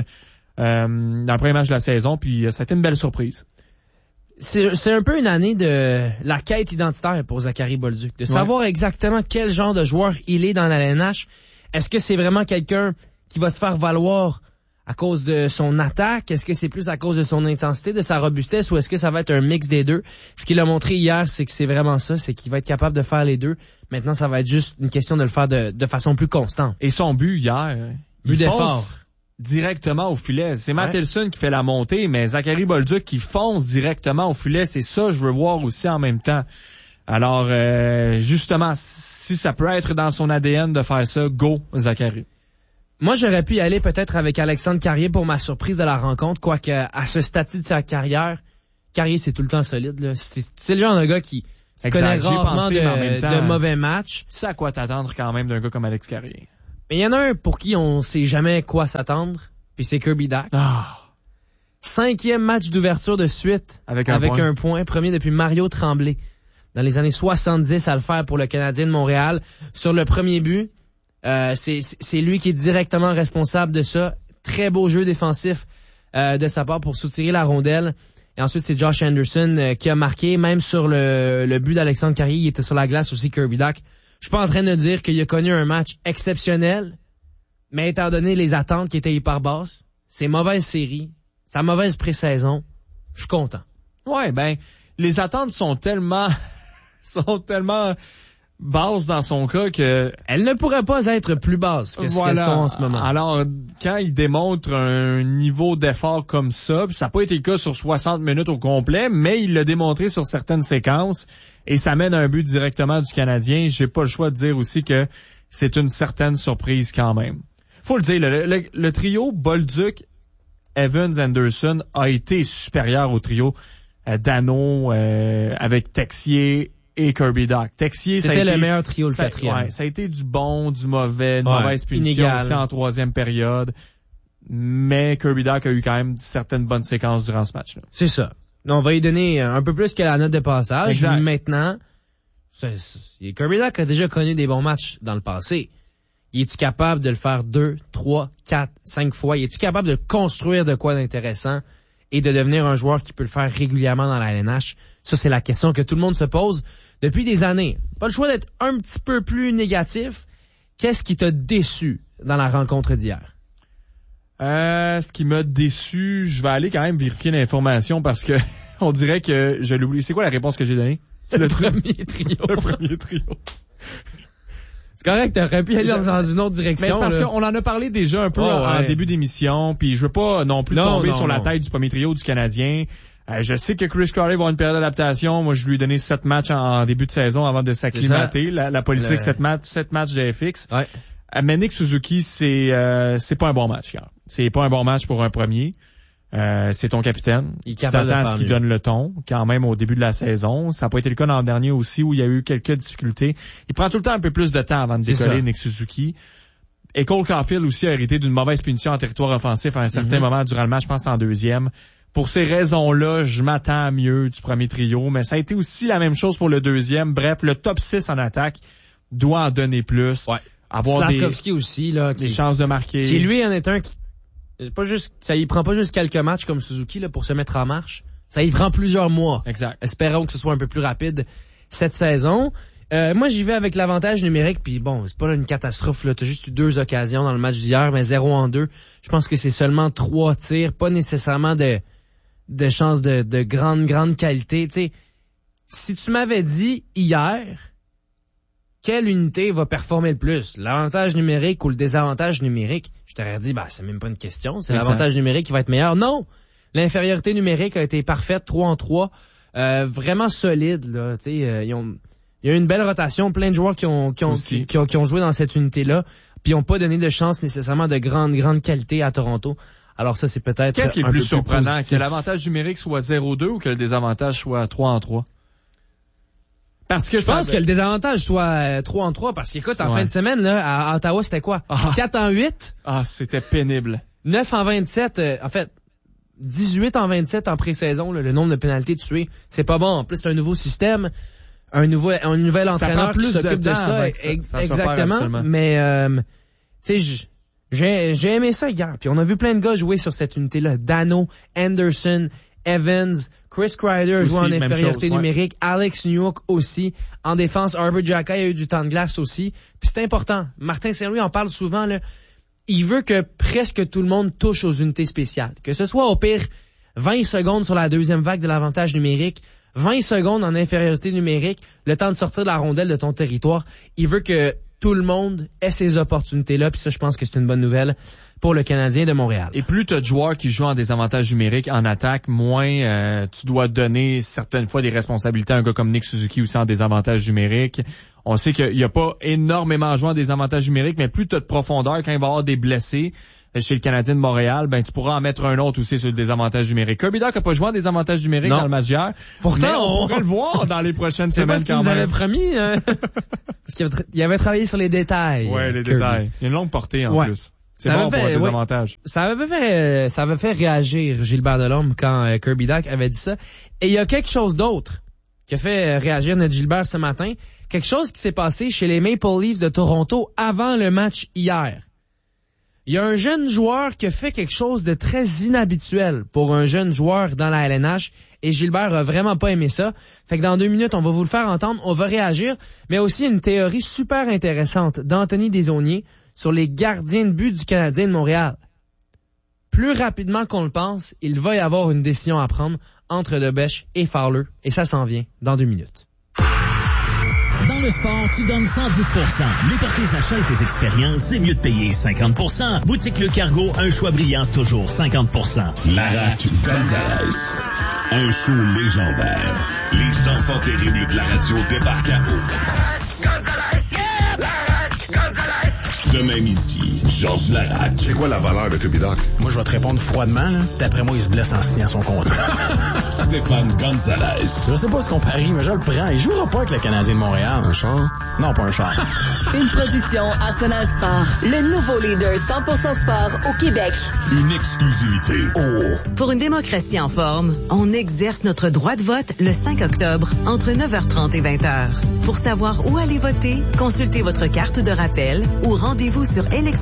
de la saison, puis ça a été une belle surprise. C'est un peu une année de la quête identitaire pour Zachary Bolduc, de savoir exactement quel genre de joueur il est dans la LNH. Est-ce que c'est vraiment quelqu'un qui va se faire valoir à cause de son attaque? Est-ce que c'est plus à cause de son intensité, de sa robustesse, ou est-ce que ça va être un mix des deux? Ce qu'il a montré hier, c'est que c'est vraiment ça, c'est qu'il va être capable de faire les deux. Maintenant, ça va être juste une question de le faire de façon plus constante. Et son but hier, but d'effort. directement au filet. C'est Matt Hilson qui fait la montée, mais Zachary Bolduc qui fonce directement au filet. C'est ça que je veux voir aussi en même temps. Alors, justement, si ça peut être dans son ADN de faire ça, go, Zachary. Moi, j'aurais pu y aller peut-être avec Alexandre Carrier pour ma surprise de la rencontre, quoique à ce stade de sa carrière, Carrier, c'est tout le temps solide. Là. C'est le genre de gars qui connaît rarement de mauvais matchs. Tu sais à quoi t'attendre quand même d'un gars comme Alex Carrier. Mais il y en a un pour qui on sait jamais quoi s'attendre, puis c'est Kirby Dach. 5e match d'ouverture de suite avec un point, premier depuis Mario Tremblay dans les années 70 à le faire pour le Canadien de Montréal. Sur le premier but, c'est lui qui est directement responsable de ça. Très beau jeu défensif de sa part pour soutirer la rondelle. Et ensuite, c'est Josh Anderson qui a marqué. Même sur le but d'Alexandre Carrier, il était sur la glace aussi, Kirby Dach. Je suis pas en train de dire qu'il a connu un match exceptionnel, mais étant donné les attentes qui étaient hyper basses, ses mauvaises séries, sa mauvaise pré-saison, je suis content. Ouais, ben, les attentes sont tellement basses dans son cas que... Elles ne pourraient pas être plus basses que ce qu'elles sont en ce moment. Alors, quand il démontre un niveau d'effort comme ça, puis ça n'a pas été le cas sur 60 minutes au complet, mais il l'a démontré sur certaines séquences, et ça mène à un but directement du Canadien, j'ai pas le choix de dire aussi que c'est une certaine surprise quand même. Faut le dire, le trio Bolduc, Evans, Anderson a été supérieur au trio Danault avec Texier et Kirby Dach. Texier, c'était le meilleur trio, le quatrième. Ouais, ça a été du bon, du mauvais, une mauvaise punition aussi en troisième période. Mais Kirby Dach a eu quand même certaines bonnes séquences durant ce match-là. C'est ça. On va y donner un peu plus que la note de passage. Exact. Maintenant, Kirby Dach a déjà connu des bons matchs dans le passé. Es-tu capable de le faire 2, 3, 4, 5 fois? Es-tu capable de construire de quoi d'intéressant et de devenir un joueur qui peut le faire régulièrement dans la LNH? Ça, c'est la question que tout le monde se pose depuis des années. Pas le choix d'être un petit peu plus négatif. Qu'est-ce qui t'a déçu dans la rencontre d'hier? Ce qui m'a déçu, je vais aller quand même vérifier l'information parce que on dirait que je l'oublie. C'est quoi la réponse que j'ai donnée? Le premier trio. Le premier trio. C'est correct, t'aurais pu aller dans une autre direction. Mais c'est parce qu'on en a parlé déjà un peu en début d'émission, puis je veux pas non plus tomber sur la tête du premier trio du Canadien. Je sais que Chris Crowley va avoir une période d'adaptation. Moi, je lui ai donné 7 matchs en début de saison avant de s'acclimater. La politique, 7 matchs de FX. Ouais. Mais Nick Suzuki, c'est pas un bon match. C'est pas un bon match pour un premier. C'est ton capitaine. Il est capable de faire qui donne le ton, quand même, au début de la saison. Ça n'a pas été le cas l'an dernier aussi, où il y a eu quelques difficultés. Il prend tout le temps un peu plus de temps avant de décoller, Nick Suzuki. Et Cole Caulfield aussi a hérité d'une mauvaise punition en territoire offensif à un certain moment durant le match, je pense en deuxième. Pour ces raisons-là, je m'attends à mieux du premier trio, mais ça a été aussi la même chose pour le deuxième. Bref, le top 6 en attaque doit en donner plus. Ouais. Avoir Slavkovski aussi, là, des chances de marquer. Qui lui en est un qui, c'est pas juste, ça y prend pas juste quelques matchs comme Suzuki, là, pour se mettre en marche. Ça y prend plusieurs mois. Exact. Espérons que ce soit un peu plus rapide cette saison. Moi, j'y vais avec l'avantage numérique, puis bon, c'est pas une catastrophe, là. T'as juste eu 2 occasions dans le match d'hier, mais 0 en 2. Je pense que c'est seulement 3 tirs, pas nécessairement de chances de grande qualité. Tu sais, si tu m'avais dit hier, quelle unité va performer le plus? L'avantage numérique ou le désavantage numérique? Je t'aurais dit, c'est même pas une question. C'est l'avantage numérique qui va être meilleur. Non! L'infériorité numérique a été parfaite, 3 en 3. Vraiment solide, là. Tu sais, il y a eu une belle rotation, plein de joueurs qui ont joué dans cette unité-là, puis ils n'ont pas donné de chance nécessairement de grande qualité à Toronto. Alors ça, c'est peut-être Qu'est-ce qui est le plus surprenant? Positif. Que l'avantage numérique soit 0-2 ou que le désavantage soit 3 en 3? Parce que je pense que le désavantage soit 3 en 3 parce qu'écoute, en fin de semaine, là, à Ottawa, c'était quoi? 4 en 8? Ah, c'était pénible. 9 en 27, en fait, 18 en 27 en pré-saison, là, le nombre de pénalités tuées. C'est pas bon. En plus, c'est un nouveau système, un nouvel entraîneur qui s'occupe de ça. Exactement. Mais, tu sais, j'ai aimé ça hier. Puis on a vu plein de gars jouer sur cette unité-là. Danault, Anderson, Evans, Chris Kreider joue en infériorité numérique, Alex Newhook aussi. En défense, Arbor Xhekaj a eu du temps de glace aussi. Puis c'est important. Martin Saint-Louis en parle souvent, là. Il veut que presque tout le monde touche aux unités spéciales. Que ce soit au pire 20 secondes sur la deuxième vague de l'avantage numérique, 20 secondes en infériorité numérique, le temps de sortir de la rondelle de ton territoire. Il veut que tout le monde ait ces opportunités-là. Puis ça, je pense que c'est une bonne nouvelle pour le Canadien de Montréal. Et plus tu as de joueurs qui jouent en désavantage numérique en attaque, moins tu dois donner certaines fois des responsabilités à un gars comme Nick Suzuki aussi en désavantage numérique. On sait qu'il n'y a pas énormément de joueurs en désavantage numérique, mais plus tu as de profondeur quand il va y avoir des blessés chez le Canadien de Montréal, ben tu pourras en mettre un autre aussi sur le désavantage numérique. Kirby Dach n'a pas joué en désavantage numérique dans le match d'hier. Pourtant, on pourrait le voir dans les prochaines c'est semaines pas ce qu'il nous avait promis. Parce qu'il avait travaillé sur les détails. Ouais, les Kirby. détails. Il y a une longue portée en plus. C'est bon pour un désavantage. Ça avait fait réagir Gilbert Delorme quand Kirby Dach avait dit ça. Et il y a quelque chose d'autre qui a fait réagir notre Gilbert ce matin. Quelque chose qui s'est passé chez les Maple Leafs de Toronto avant le match hier. Il y a un jeune joueur qui a fait quelque chose de très inhabituel pour un jeune joueur dans la LNH et Gilbert a vraiment pas aimé ça. Fait que dans 2 minutes, on va vous le faire entendre, on va réagir, mais aussi une théorie super intéressante d'Anthony Desaulniers sur les gardiens de but du Canadien de Montréal. Plus rapidement qu'on le pense, il va y avoir une décision à prendre entre Debèche et Fowler et ça s'en vient dans 2 minutes. Dans le sport, tu donnes 110%. Mais pour tes achats et tes expériences, c'est mieux de payer 50%. Boutique Le Cargo, un choix brillant, toujours 50%. Larac Gonzalez. Un show légendaire. Les enfants terribles de la radio débarquent à eau. Gonzalez, yeah! Larac Gonzalez. Demain midi, Georges Larac. C'est quoi la valeur de Kirby Dach? Moi, je vais te répondre froidement, là. D'après moi, il se blesse en signant son contrat. Stéphane Gonzalez. Je sais pas ce qu'on parie, mais je le prends. Il jouera pas avec le Canadien de Montréal. Un char? Non, pas un char. Une production Arsenal Sport. Le nouveau leader 100% sport au Québec. Une exclusivité. Oh! Pour une démocratie en forme, on exerce notre droit de vote le 5 octobre entre 9h30 et 20h. Pour savoir où aller voter, consultez votre carte de rappel ou rendez-vous sur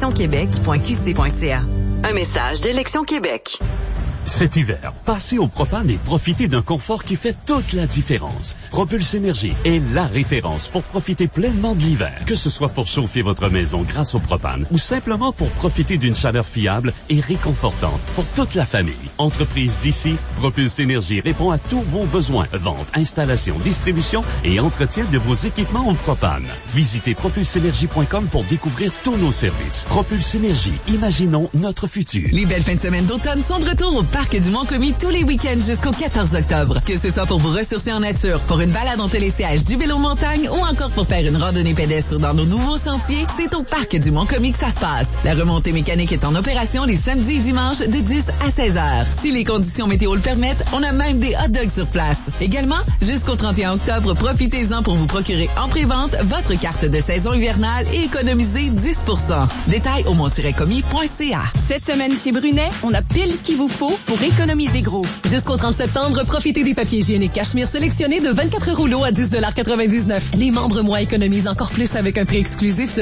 électionquebec.qc.ca. Un message d'Élection Québec. Cet hiver, passez au propane et profitez d'un confort qui fait toute la différence. Propulse Énergie est la référence pour profiter pleinement de l'hiver. Que ce soit pour chauffer votre maison grâce au propane ou simplement pour profiter d'une chaleur fiable et réconfortante pour toute la famille. Entreprise d'ici, Propulse Énergie répond à tous vos besoins. Vente, installation, distribution et entretien de vos équipements au propane. Visitez propulseénergie.com pour découvrir tous nos services. Propulse Énergie, imaginons notre futur. Les belles fins de semaine d'automne sont de retour au Parc du Mont-Commis tous les week-ends jusqu'au 14 octobre. Que ce soit pour vous ressourcer en nature, pour une balade en télésiège du vélo montagne ou encore pour faire une randonnée pédestre dans nos nouveaux sentiers, c'est au Parc du Mont-Commis que ça se passe. La remontée mécanique est en opération les samedis et dimanches de 10 à 16 heures. Si les conditions météo le permettent, on a même des hot dogs sur place. Également, jusqu'au 31 octobre, profitez-en pour vous procurer en pré-vente votre carte de saison hivernale et économiser 10%. Détails au mont-commis.ca. Cette semaine chez Brunet, on a pile ce qu'il vous faut pour économiser gros. Jusqu'au 30 septembre, profitez des papiers hygiéniques Cachemire sélectionnés de 24 rouleaux à 10,99 $. Les membres moi économisent encore plus avec un prix exclusif de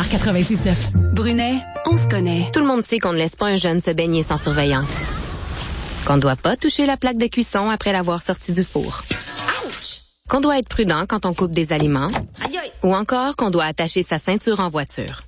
9,99 $. Brunet, on se connaît. Tout le monde sait qu'on ne laisse pas un jeune se baigner sans surveillance. Qu'on ne doit pas toucher la plaque de cuisson après l'avoir sorti du four. Ouch! Qu'on doit être prudent quand on coupe des aliments. Aïe aïe! Ou encore qu'on doit attacher sa ceinture en voiture.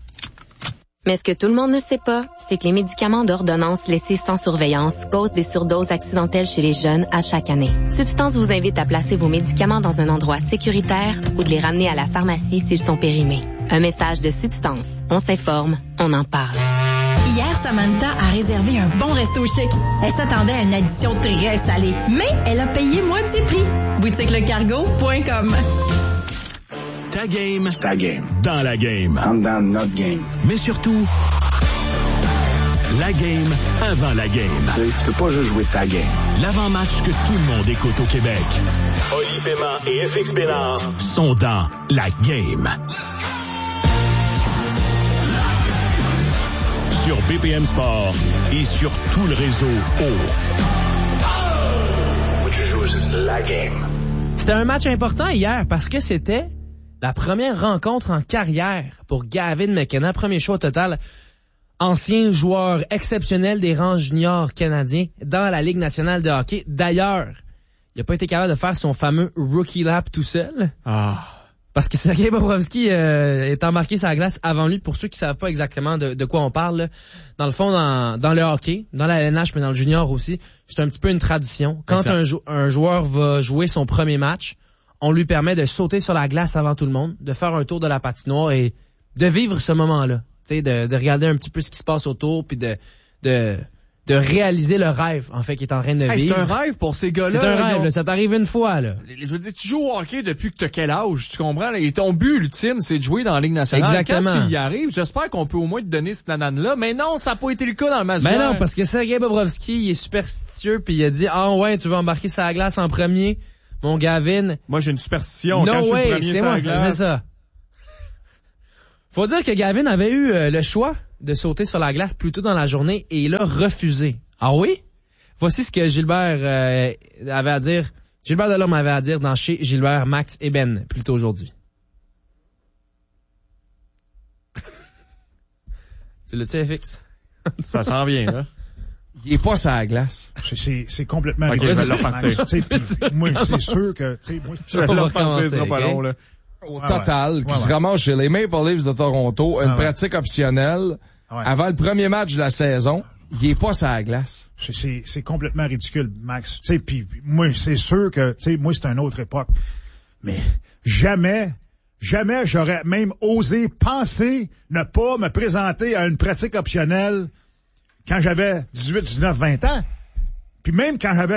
Mais ce que tout le monde ne sait pas, c'est que les médicaments d'ordonnance laissés sans surveillance causent des surdoses accidentelles chez les jeunes à chaque année. Substance vous invite à placer vos médicaments dans un endroit sécuritaire ou de les ramener à la pharmacie s'ils sont périmés. Un message de Substance. On s'informe, on en parle. Hier, Samantha a réservé un bon resto chic. Elle s'attendait à une addition très salée, mais elle a payé moitié prix. BoutiqueLeCargo.com. Ta game. Ta game. Dans la game. Dans notre game. Mais surtout, la game avant la game. Tu peux pas juste jouer ta game. L'avant-match que tout le monde écoute au Québec. Oli Paiement et FX Bénard sont dans la game. Sur BPM Sport et sur tout le réseau Tu joues la game. C'était un match important hier parce que c'était la première rencontre en carrière pour Gavin McKenna, premier choix au total, ancien joueur exceptionnel des rangs juniors canadiens dans la Ligue nationale de hockey. D'ailleurs, il n'a pas été capable de faire son fameux rookie lap tout seul. Parce que Sergei Bobrovsky est embarqué sur la glace avant lui. Pour ceux qui savent pas exactement de quoi on parle, là. Dans le fond, dans le hockey, dans la LNH, mais dans le junior aussi, c'est un petit peu une tradition. Quand un joueur va jouer son premier match, on lui permet de sauter sur la glace avant tout le monde, de faire un tour de la patinoire et vivre ce moment-là. Tu sais, de regarder un petit peu ce qui se passe autour, puis de réaliser le rêve, en fait, qu'il est en train de vivre. C'est un rêve pour ces gars-là. C'est un rêve, là, ça t'arrive une fois, là. Je veux dire, tu joues au hockey depuis que t'as quel âge, tu comprends? Et ton but ultime, c'est de jouer dans la Ligue nationale. Exactement. Quand il y arrive, j'espère qu'on peut au moins te donner cette nanane-là, mais non, ça n'a pas été le cas dans le match. Ben non, parce que Sergei Bobrovski, il est superstitieux, puis il a dit, ah ouais, tu veux embarquer sur la glace en premier, mon Gavin. Moi, j'ai une superstition. No quand way, je suis le premier c'est sur moi, la glace. c'est ça. Faut dire que Gavin avait eu le choix de sauter sur la glace plus tôt dans la journée et il a refusé. Ah oui? Voici ce que Gilbert avait à dire. Gilbert Delorme avait à dire dans Chez Gilbert, Max et Ben plus tôt aujourd'hui. Tu l'as-tu, FX? Ça s'en vient, là. Il est pas sur la glace. C'est complètement Ok, je vais le repartir. Moi, c'est sûr que... Moi, je vais le repartir, ça sera pas long, là. Au total, qui se ramasse chez les Maple Leafs de Toronto, une pratique optionnelle avant le premier match de la saison. Il est pas sur la glace. C'est complètement ridicule, Max. Tu sais, puis moi, c'est sûr que, tu sais, moi, c'est une autre époque. Mais jamais j'aurais même osé penser ne pas me présenter à une pratique optionnelle quand j'avais 18, 19, 20 ans. Puis même quand j'avais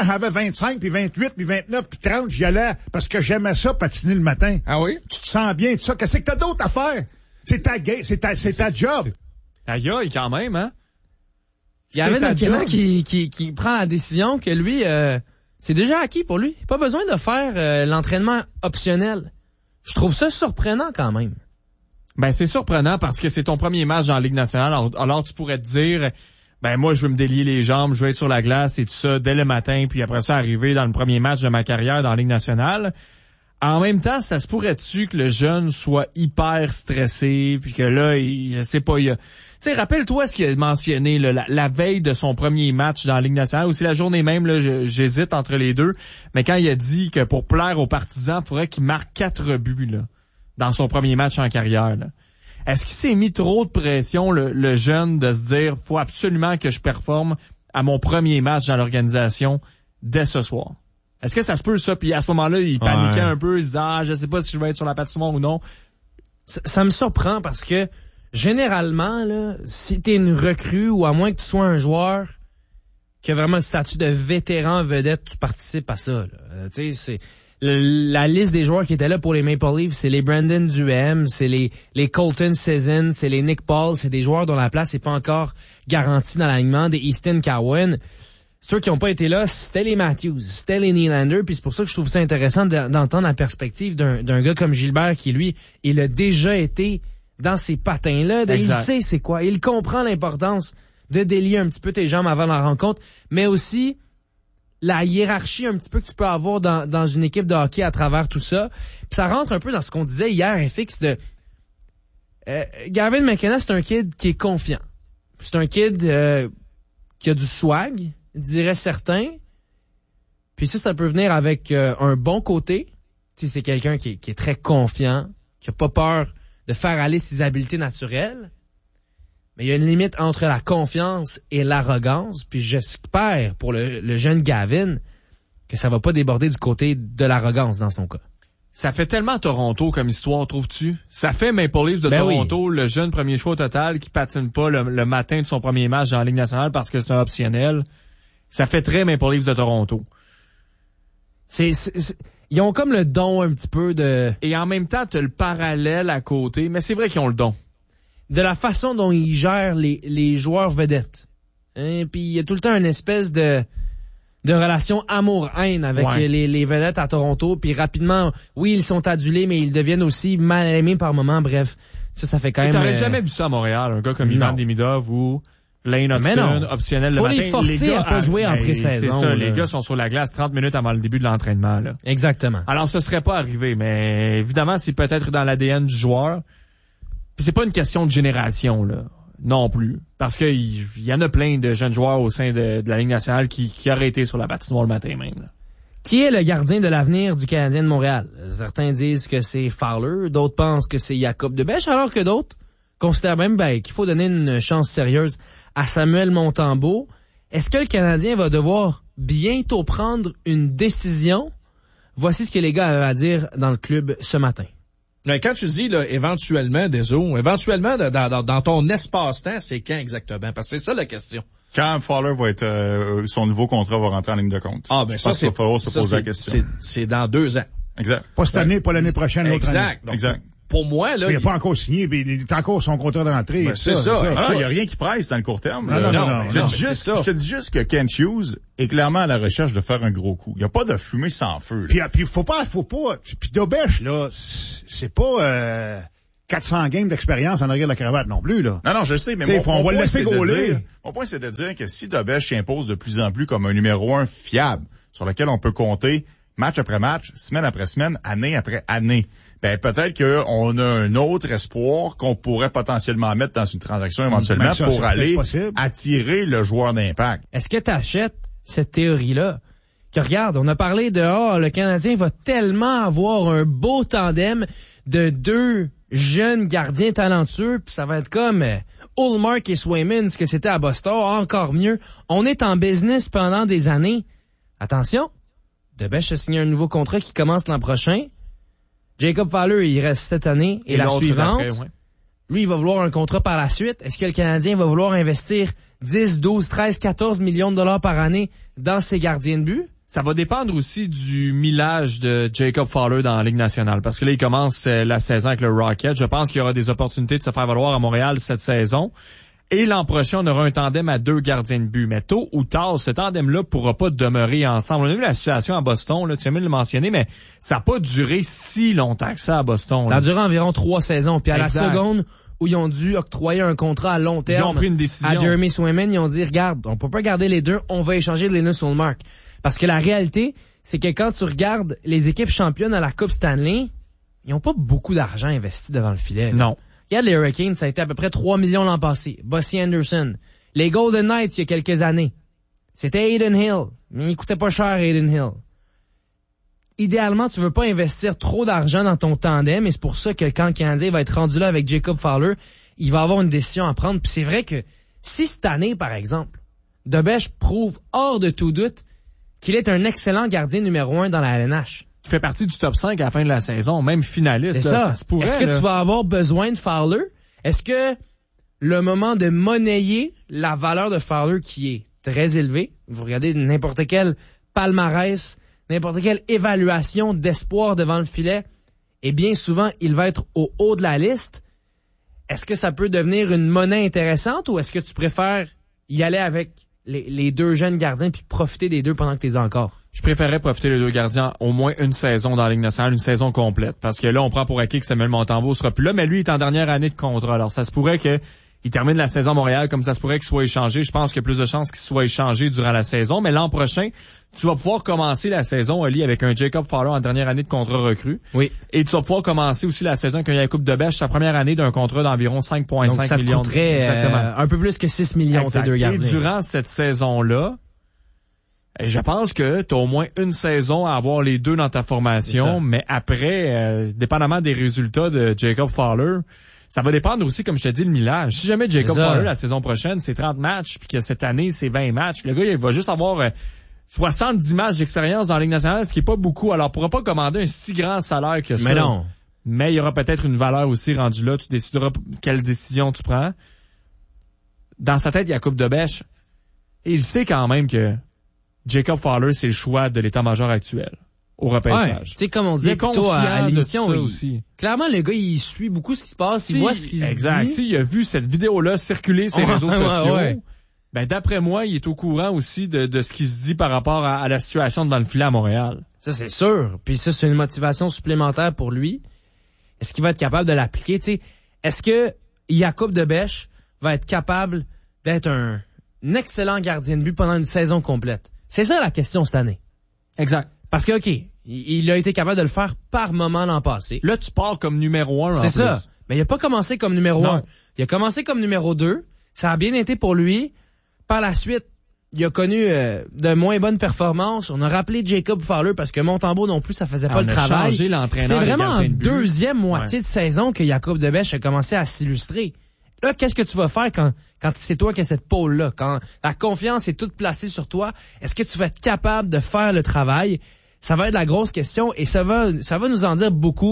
25, puis 28, puis 29, puis 30, j'y allais parce que j'aimais ça patiner le matin. Ah oui? Tu te sens bien, tout ça. Qu'est-ce que t'as d'autre à faire? C'est ta job. Aïe, quand même, hein? Il y avait quelqu'un qui prend la décision que lui, c'est déjà acquis pour lui. Pas besoin de faire l'entraînement optionnel. Je trouve ça surprenant quand même. Ben, c'est surprenant parce que c'est ton premier match dans la Ligue nationale. Alors tu pourrais te dire, ben moi, je veux me délier les jambes, je veux être sur la glace et tout ça dès le matin, puis après ça, arriver dans le premier match de ma carrière dans la Ligue nationale. En même temps, ça se pourrait-tu que le jeune soit hyper stressé, puis que là, je sais pas, tu sais, rappelle-toi ce qu'il a mentionné là, la veille de son premier match dans la Ligue nationale, ou c'est la journée même, là, j'hésite entre les deux, mais quand il a dit que pour plaire aux partisans, il faudrait qu'il marque 4 buts là, dans son premier match en carrière. Là. Est-ce qu'il s'est mis trop de pression, le jeune, de se dire « faut absolument que je performe à mon premier match dans l'organisation dès ce soir ». Est-ce que ça se peut, ça? Puis à ce moment-là, il paniquait un peu, il se disait « ah, je sais pas si je vais être sur la patinoire ou non ». Ça me surprend parce que généralement, là, si t'es une recrue ou à moins que tu sois un joueur qui a vraiment le statut de vétéran vedette, tu participes à ça. Tu sais, c'est la liste des joueurs qui étaient là pour les Maple Leafs, c'est les Brandon Duhem, c'est les Colton Sisson, c'est les Nick Paul, c'est des joueurs dont la place n'est pas encore garantie dans l'alignement, des Easton Cowan. Ceux qui n'ont pas été là, c'était les Matthews, c'était les Nylander, puis c'est pour ça que je trouve ça intéressant d'entendre la perspective d'un gars comme Gilbert qui, lui, il a déjà été dans ces patins-là. Il sait c'est quoi. Il comprend l'importance de délier un petit peu tes jambes avant la rencontre, mais aussi la hiérarchie un petit peu que tu peux avoir dans une équipe de hockey à travers tout ça. Puis ça rentre un peu dans ce qu'on disait hier, FX, de Gavin McKenna, c'est un kid qui est confiant. C'est un kid qui a du swag, dirait certains. Puis ça peut venir avec un bon côté. Tu sais, c'est quelqu'un qui est très confiant, qui a pas peur de faire aller ses habiletés naturelles. Mais il y a une limite entre la confiance et l'arrogance. Puis j'espère pour le jeune Gavin que ça va pas déborder du côté de l'arrogance dans son cas. Ça fait tellement Toronto comme histoire, trouves-tu? Ça fait Maple Leafs de Toronto, le jeune premier choix au total qui patine pas le matin de son premier match dans la Ligue nationale parce que c'est un optionnel. Ça fait très Maple Leafs de Toronto. Ils ont comme le don un petit peu de... Et en même temps, t'as le parallèle à côté, mais c'est vrai qu'ils ont le don. De la façon dont ils gèrent les joueurs vedettes. Hein? Puis il y a tout le temps une espèce de relation amour-haine avec les vedettes à Toronto. Puis rapidement, oui, ils sont adulés, mais ils deviennent aussi mal aimés par moments. Bref, ça fait quand même... T'aurais jamais vu ça à Montréal, un gars comme Ivan Demidov ou Lane Hudson, optionnel le matin. Faut les forcer à pas jouer en pré-saison. C'est ça, les gars sont sur la glace 30 minutes avant le début de l'entraînement. Là. Exactement. Alors, ce serait pas arrivé, mais évidemment, c'est peut-être dans l'ADN du joueur. Puis c'est pas une question de génération, là, non plus. Parce que il y en a plein de jeunes joueurs au sein de la Ligue nationale qui auraient été sur la patinoire le matin même. Là. Qui est le gardien de l'avenir du Canadien de Montréal? Certains disent que c'est Fowler, d'autres pensent que c'est Jacob Debesch, alors que d'autres considèrent même qu'il faut donner une chance sérieuse à Samuel Montembeault. Est-ce que le Canadien va devoir bientôt prendre une décision? Voici ce que les gars avaient à dire dans le club ce matin. Mais quand tu dis, là, éventuellement, dans ton espace-temps, c'est quand exactement? Parce que c'est ça la question. Quand Fowler va être, son nouveau contrat va rentrer en ligne de compte. Ah, ben, ça, il va falloir se poser la question. C'est dans 2 ans. Exact. Pas cette année, pas l'année prochaine, l'autre année. Exact. Donc, exact. Pour moi, là. Il n'a pas encore signé, mais il est encore son contrat de rentrée. Ben, c'est ça. Il n'y a rien qui presse dans le court terme. Non. Je te dis juste que Kent Hughes est clairement à la recherche de faire un gros coup. Il n'y a pas de fumée sans feu. Puis faut pas. Puis Dobèche, là, c'est pas 400 games d'expérience en arrière de la cravate non plus, là. Non, je sais, mais on va le laisser gauler. Mon point, c'est de dire que si Dobèche s'impose de plus en plus comme un numéro 1 fiable, sur lequel on peut compter match après match, semaine après semaine, année après année, ben peut-être qu'on a un autre espoir qu'on pourrait potentiellement mettre dans une transaction éventuellement pour aller attirer le joueur d'impact. Est-ce que tu achètes cette théorie-là? Que regarde, on a parlé de le Canadien va tellement avoir un beau tandem de 2 jeunes gardiens talentueux, puis ça va être comme Ullmark et Swayman, ce que c'était à Boston, encore mieux. On est en business pendant des années. Attention! Dobèche a signé un nouveau contrat qui commence l'an prochain. Jacob Fowler, il reste cette année et la suivante. Après, ouais. Lui, il va vouloir un contrat par la suite. Est-ce que le Canadien va vouloir investir 10, 12, 13, 14 millions de dollars par année dans ses gardiens de but? Ça va dépendre aussi du millage de Jacob Fowler dans la Ligue nationale. Parce que là, il commence la saison avec le Rocket. Je pense qu'il y aura des opportunités de se faire valoir à Montréal cette saison. Et l'an prochain, on aura un tandem à 2 gardiens de but. Mais tôt ou tard, ce tandem-là pourra pas demeurer ensemble. On a vu la situation à Boston, là, tu as même le mentionné, mais ça n'a pas duré si longtemps que ça à Boston. Ça a duré environ 3 saisons. Puis à la seconde où ils ont dû octroyer un contrat à long terme ils ont pris une décision. À Jeremy Swayman, ils ont dit, regarde, on peut pas garder les deux, on va échanger Linus Ullmark. Parce que la réalité, c'est que quand tu regardes les équipes championnes à la Coupe Stanley, ils ont pas beaucoup d'argent investi devant le filet. Là. Non. Regarde les Hurricanes, ça a été à peu près 3 millions l'an passé. Bossy Anderson. Les Golden Knights, il y a quelques années. C'était Adin Hill. Mais il coûtait pas cher, Adin Hill. Idéalement, tu veux pas investir trop d'argent dans ton tandem, et c'est pour ça que quand le Canadien va être rendu là avec Jacob Fowler, il va avoir une décision à prendre. Puis c'est vrai que si cette année, par exemple, Dobèche prouve hors de tout doute qu'il est un excellent gardien numéro 1 dans la LNH. Qui fait partie du top 5 à la fin de la saison, même finaliste. C'est ça. Est-ce que tu vas avoir besoin de Fowler? Est-ce que le moment de monnayer la valeur de Fowler qui est très élevée, vous regardez n'importe quel palmarès, n'importe quelle évaluation d'espoir devant le filet, et bien souvent, il va être au haut de la liste. Est-ce que ça peut devenir une monnaie intéressante ou est-ce que tu préfères y aller avec les 2 jeunes gardiens puis profiter des 2 pendant que tu les as encore? Je préférerais profiter des 2 gardiens au moins une saison dans la Ligue nationale, une saison complète. Parce que là, on prend pour acquis que Samuel Montembeault sera plus là, mais lui, il est en dernière année de contrat. Alors, ça se pourrait qu'il termine la saison à Montréal, comme ça se pourrait qu'il soit échangé. Je pense qu'il y a plus de chances qu'il soit échangé durant la saison. Mais l'an prochain, tu vas pouvoir commencer la saison, Oli, avec un Jacob Fowler en dernière année de contrat recru. Oui. Et tu vas pouvoir commencer aussi la saison avec un Jacob Dobèche, sa première année d'un contrat d'environ 5,5 millions. Donc, ça coûterait un peu plus que 6 millions, ces 2 gardiens. Et durant cette saison-là, je pense que tu as au moins une saison à avoir les 2 dans ta formation, mais après, dépendamment des résultats de Jacob Fowler, ça va dépendre aussi, comme je te dis, le millage. Si jamais Jacob Fowler, la saison prochaine, c'est 30 matchs, puis que cette année, c'est 20 matchs, le gars, il va juste avoir 70 matchs d'expérience dans la Ligue nationale, ce qui est pas beaucoup. Alors, il pourra pas commander un si grand salaire que ça. Mais non. Mais il y aura peut-être une valeur aussi rendue là. Tu décideras quelle décision tu prends. Dans sa tête, il y a Coupe de Bêche. Et il sait quand même que Jacob Fowler, c'est le choix de l'état-major actuel au repêchage. Tu sais, comme on disait plutôt à l'émission aussi. Clairement, le gars, il suit beaucoup ce qui se passe, il voit ce qui se dit. Exact. S'il a vu cette vidéo-là circuler sur les réseaux sociaux, ben d'après moi, il est au courant aussi de ce qui se dit par rapport à la situation devant le filet à Montréal. Ça, c'est sûr. Puis ça, c'est une motivation supplémentaire pour lui. Est-ce qu'il va être capable de l'appliquer? Tu sais, est-ce que Jakub Dobèche va être capable d'être un excellent gardien de but pendant une saison complète? C'est ça la question cette année. Exact. Parce que, OK, il a été capable de le faire par moment l'an passé. Là, tu pars comme numéro 1 en plus. C'est ça. Mais il a pas commencé comme numéro 1. Il a commencé comme numéro 2. Ça a bien été pour lui. Par la suite, il a connu de moins bonnes performances. On a rappelé Jacob Fowler parce que Montembeault non plus, ça faisait pas le travail. C'est vraiment en deuxième moitié de saison que Jakub Dobèche a commencé à s'illustrer. Là, qu'est-ce que tu vas faire quand c'est toi qui as cette pôle-là? Quand la confiance est toute placée sur toi, est-ce que tu vas être capable de faire le travail? Ça va être la grosse question et ça va nous en dire beaucoup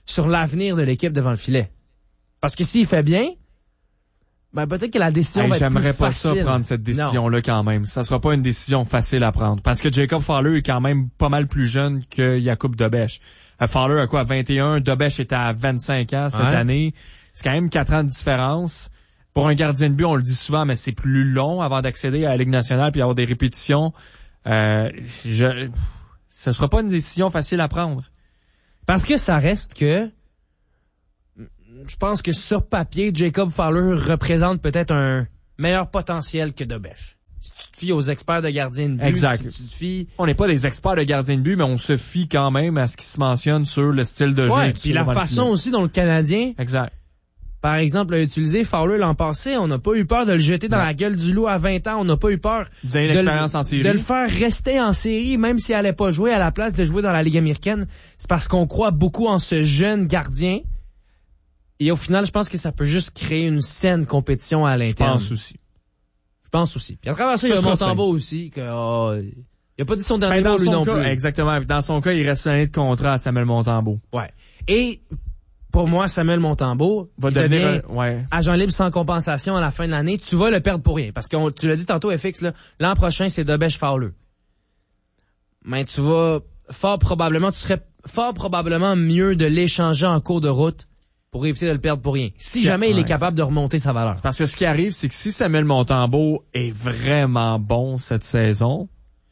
sur l'avenir de l'équipe devant le filet. Parce que s'il fait bien, ben peut-être que la décision va être plus facile. J'aimerais pas ça prendre cette décision-là quand même. Ça sera pas une décision facile à prendre. Parce que Jacob Fowler est quand même pas mal plus jeune que Jakub Dobeš. Fowler a quoi, 21, Dobeš était à 25 ans cette année. C'est quand même 4 ans de différence. Pour un gardien de but, on le dit souvent, mais c'est plus long avant d'accéder à la Ligue nationale puis avoir des répétitions. Ce sera pas une décision facile à prendre. Parce que ça reste que je pense que sur papier, Jacob Fowler représente peut-être un meilleur potentiel que Dobeš. Si tu te fies aux experts de gardiens de but, exact. Si tu te fies... On n'est pas des experts de gardiens de but, mais on se fie quand même à ce qui se mentionne sur le style de jeu. Puis la façon aussi dont le Canadien, exact. Par exemple, a utilisé Fowler l'an passé, on n'a pas eu peur de le jeter dans la gueule du loup à 20 ans, on n'a pas eu peur en série. De le faire rester en série, même s'il allait pas jouer à la place de jouer dans la Ligue américaine. C'est parce qu'on croit beaucoup en ce jeune gardien. Et au final, je pense que ça peut juste créer une saine compétition à l'interne. Je pense aussi. Puis à travers ça, il y a Montembeault aussi, il a pas dit son dernier mot lui non plus. Exactement. Dans son cas, il reste un année de contrat à Samuel Montembeault. Ouais. Et pour moi, Samuel Montembeault va devenir agent libre sans compensation à la fin de l'année. Tu vas le perdre pour rien. Parce que tu l'as dit tantôt, FX, l'an prochain, c'est Dobeš Fowler. Mais tu serais fort probablement mieux de l'échanger en cours de route pour éviter de le perdre pour rien. Si jamais il est capable de remonter sa valeur. Parce que ce qui arrive, c'est que si Samuel Montembeault est vraiment bon cette saison,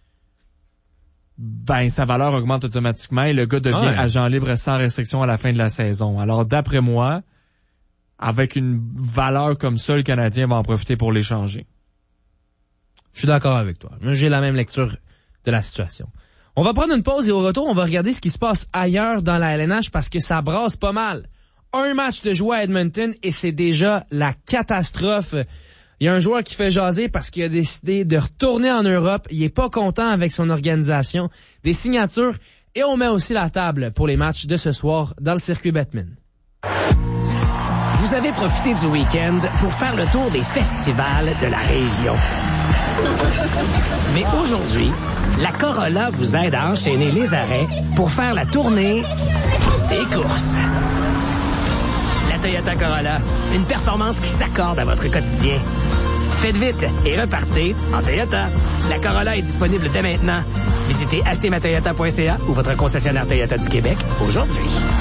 ben sa valeur augmente automatiquement et le gars devient agent libre sans restriction à la fin de la saison. Alors d'après moi, avec une valeur comme ça, le Canadien va en profiter pour l'échanger. Je suis d'accord avec toi. J'ai la même lecture de la situation. On va prendre une pause et au retour, on va regarder ce qui se passe ailleurs dans la LNH parce que ça brasse pas mal. Un match de jouer à Edmonton et c'est déjà la catastrophe. Il y a un joueur qui fait jaser parce qu'il a décidé de retourner en Europe. Il est pas content avec son organisation, des signatures et on met aussi la table pour les matchs de ce soir dans le circuit Bettman. Vous avez profité du week-end pour faire le tour des festivals de la région. Mais aujourd'hui, la Corolla vous aide à enchaîner les arrêts pour faire la tournée des courses. La Toyota Corolla, une performance qui s'accorde à votre quotidien. Faites vite et repartez en Toyota. La Corolla est disponible dès maintenant. Visitez achetermatoyota.ca ou votre concessionnaire Toyota du Québec aujourd'hui.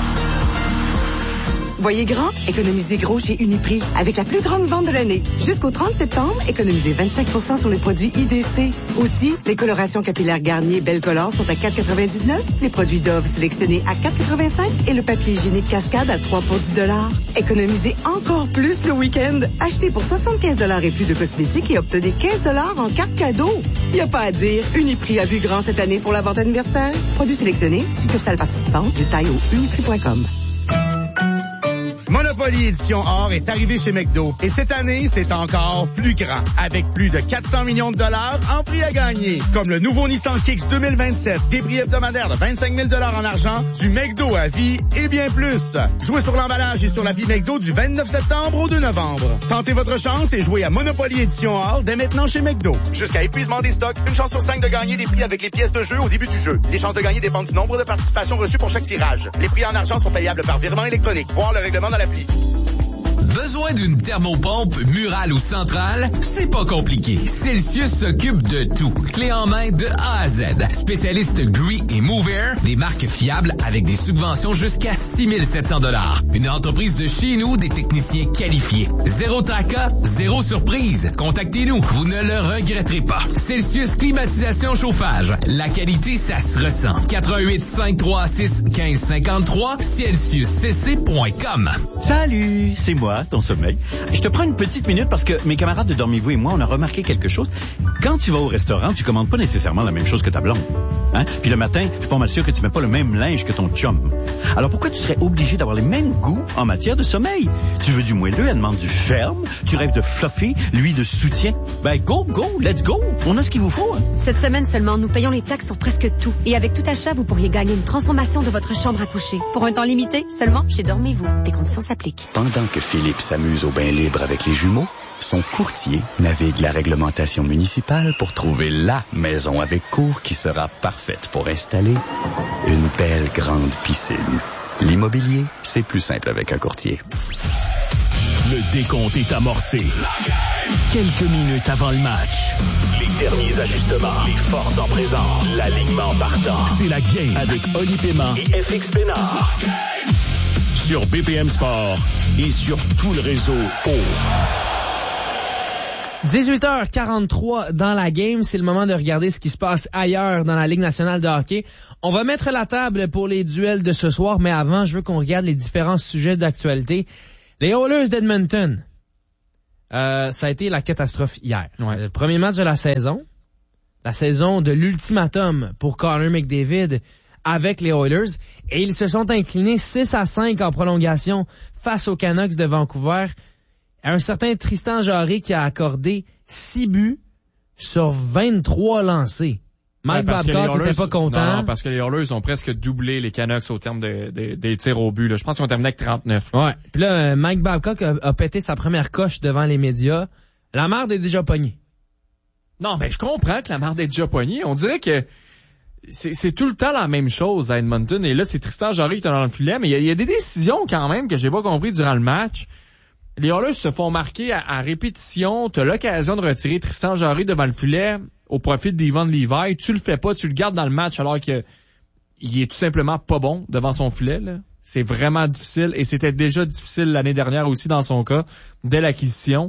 Voyez grand, économisez gros chez Uniprix avec la plus grande vente de l'année. Jusqu'au 30 septembre, économisez 25% sur les produits IDC. Aussi, les colorations capillaires Garnier Belcolor sont à 4,99, les produits Dove sélectionnés à 4,85 et le papier hygiénique Cascade à 3 pour 10 $. Économisez encore plus le week-end. Achetez pour 75 $ et plus de cosmétiques et obtenez 15 $ en carte cadeau. Y a pas à dire, Uniprix a vu grand cette année pour la vente anniversaire. Produits sélectionnés, succursales participantes, détails au uniprix.com. Monopoly Édition Or est arrivé chez McDo. Et cette année, c'est encore plus grand. Avec plus de 400 millions de dollars en prix à gagner. Comme le nouveau Nissan Kicks 2027. Des prix hebdomadaires de 25 000 $ en argent. Du McDo à vie et bien plus. Jouez sur l'emballage et sur l'appli McDo du 29 septembre au 2 novembre. Tentez votre chance et jouez à Monopoly Édition Or dès maintenant chez McDo. Jusqu'à épuisement des stocks, une chance sur 5 de gagner des prix avec les pièces de jeu au début du jeu. Les chances de gagner dépendent du nombre de participations reçues pour chaque tirage. Les prix en argent sont payables par virement électronique. Voir le règlement dans l'appli. Besoin d'une thermopompe murale ou centrale? C'est pas compliqué. Celsius s'occupe de tout. Clé en main de A à Z. Spécialiste Gree et Mover, des marques fiables avec des subventions jusqu'à 6 700 $. Une entreprise de chez nous, des techniciens qualifiés. Zéro tracas, zéro surprise. Contactez-nous, vous ne le regretterez pas. Celsius Climatisation Chauffage. La qualité, ça se ressent. 88 536 1553 CelsiusCC.com. Salut, c'est moi, ton sommeil. Je te prends une petite minute parce que mes camarades de Dormez-vous et moi, on a remarqué quelque chose. Quand tu vas au restaurant, tu commandes pas nécessairement la même chose que ta blonde. Hein? Puis le matin, je suis pas mal sûr que tu mets pas le même linge que ton chum. Alors pourquoi tu serais obligé d'avoir les mêmes goûts en matière de sommeil? Tu veux du moelleux, elle demande du ferme. Tu rêves de fluffy, lui de soutien. Ben go, let's go. On a ce qu'il vous faut. Hein? Cette semaine seulement, nous payons les taxes sur presque tout. Et avec tout achat, vous pourriez gagner une transformation de votre chambre à coucher. Pour un temps limité, seulement chez Dormez-vous. Des conditions s'appliquent. Pendant que Philippe s'amuse au bain libre avec les jumeaux, son courtier navigue la réglementation municipale pour trouver la maison avec cour qui sera parfaite pour installer une belle grande piscine. L'immobilier, c'est plus simple avec un courtier. Le décompte est amorcé. Quelques minutes avant le match. Les derniers ajustements. Les forces en présence. L'alignement partant. C'est la game avec Oli Paiement et FX Pénard. Sur BPM Sport et sur tout le réseau 18h43 dans la game, c'est le moment de regarder ce qui se passe ailleurs dans la Ligue nationale de hockey. On va mettre la table pour les duels de ce soir, mais avant, je veux qu'on regarde les différents sujets d'actualité. Les Oilers d'Edmonton, ça a été la catastrophe hier. Ouais. Le premier match de la saison de l'ultimatum pour Connor McDavid avec les Oilers, et ils se sont inclinés 6-5 en prolongation face aux Canucks de Vancouver. Un certain Tristan Jarry qui a accordé 6 buts sur 23 lancés. Mike Babcock n'était pas content. Non, parce que les Oilers ont presque doublé les Canucks au terme des tirs au but. Là. Je pense qu'ils ont terminé avec 39. Ouais. Puis là, Mike Babcock a pété sa première coche devant les médias. La merde est déjà pognée. Non, mais je comprends que la merde est déjà pognée. On dirait que c'est tout le temps la même chose à Edmonton. Et là, c'est Tristan Jarry qui est dans le filet. Mais il y a des décisions quand même que j'ai pas compris durant le match. Les Oilers se font marquer à répétition. Tu as l'occasion de retirer Tristan Jarry devant le filet au profit d'Ivan Levi. Tu le fais pas, tu le gardes dans le match alors que il est tout simplement pas bon devant son filet. Là. C'est vraiment difficile et c'était déjà difficile l'année dernière aussi dans son cas, dès l'acquisition.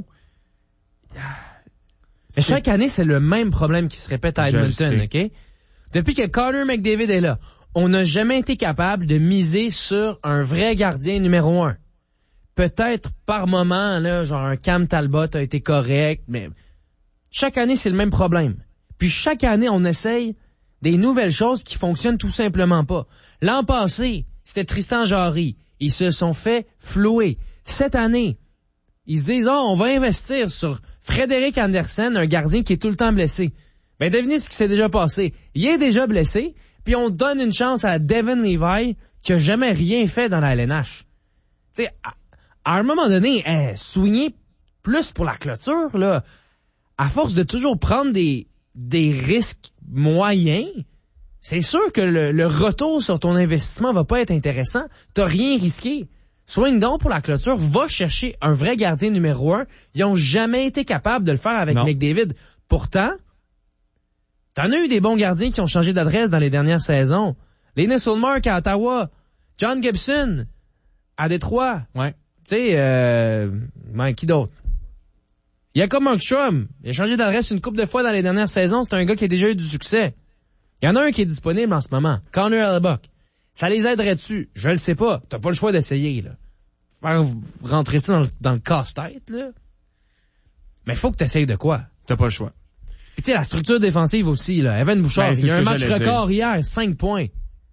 Mais chaque année, c'est le même problème qui se répète à Edmonton, OK? Depuis que Connor McDavid est là, on n'a jamais été capable de miser sur un vrai gardien numéro 1. Peut-être par moment, là, genre un Cam Talbot a été correct, mais chaque année, c'est le même problème. Puis chaque année, on essaye des nouvelles choses qui fonctionnent tout simplement pas. L'an passé, c'était Tristan Jarry. Ils se sont fait flouer. Cette année, ils se disent, on va investir sur Frédéric Andersen, un gardien qui est tout le temps blessé. Ben, devinez ce qui s'est déjà passé. Il est déjà blessé, puis on donne une chance à Devin Levi qui a jamais rien fait dans la LNH. Tu sais, à un moment donné, soigner plus pour la clôture, là, à force de toujours prendre des risques moyens, c'est sûr que le retour sur ton investissement va pas être intéressant. T'as rien risqué. Soigne donc pour la clôture, va chercher un vrai gardien numéro 1. Ils ont jamais été capables de le faire avec McDavid. Pourtant, t'en as eu des bons gardiens qui ont changé d'adresse dans les dernières saisons. Linus Ullmark à Ottawa, John Gibson à Détroit. Ouais. Tu sais, qui d'autre? Jakob Markstrom, il a changé d'adresse une couple de fois dans les dernières saisons. C'est un gars qui a déjà eu du succès. Il y en a un qui est disponible en ce moment, Connor Hellebuyck. Ça les aiderait-tu? Je le sais pas. T'as pas le choix d'essayer, là. Faire rentrer ça dans le casse-tête, là. Mais faut que t'essayes de quoi? T'as pas le choix. Et tu sais, la structure défensive aussi, là. Evan Bouchard, il y a un match record hier, 5 points.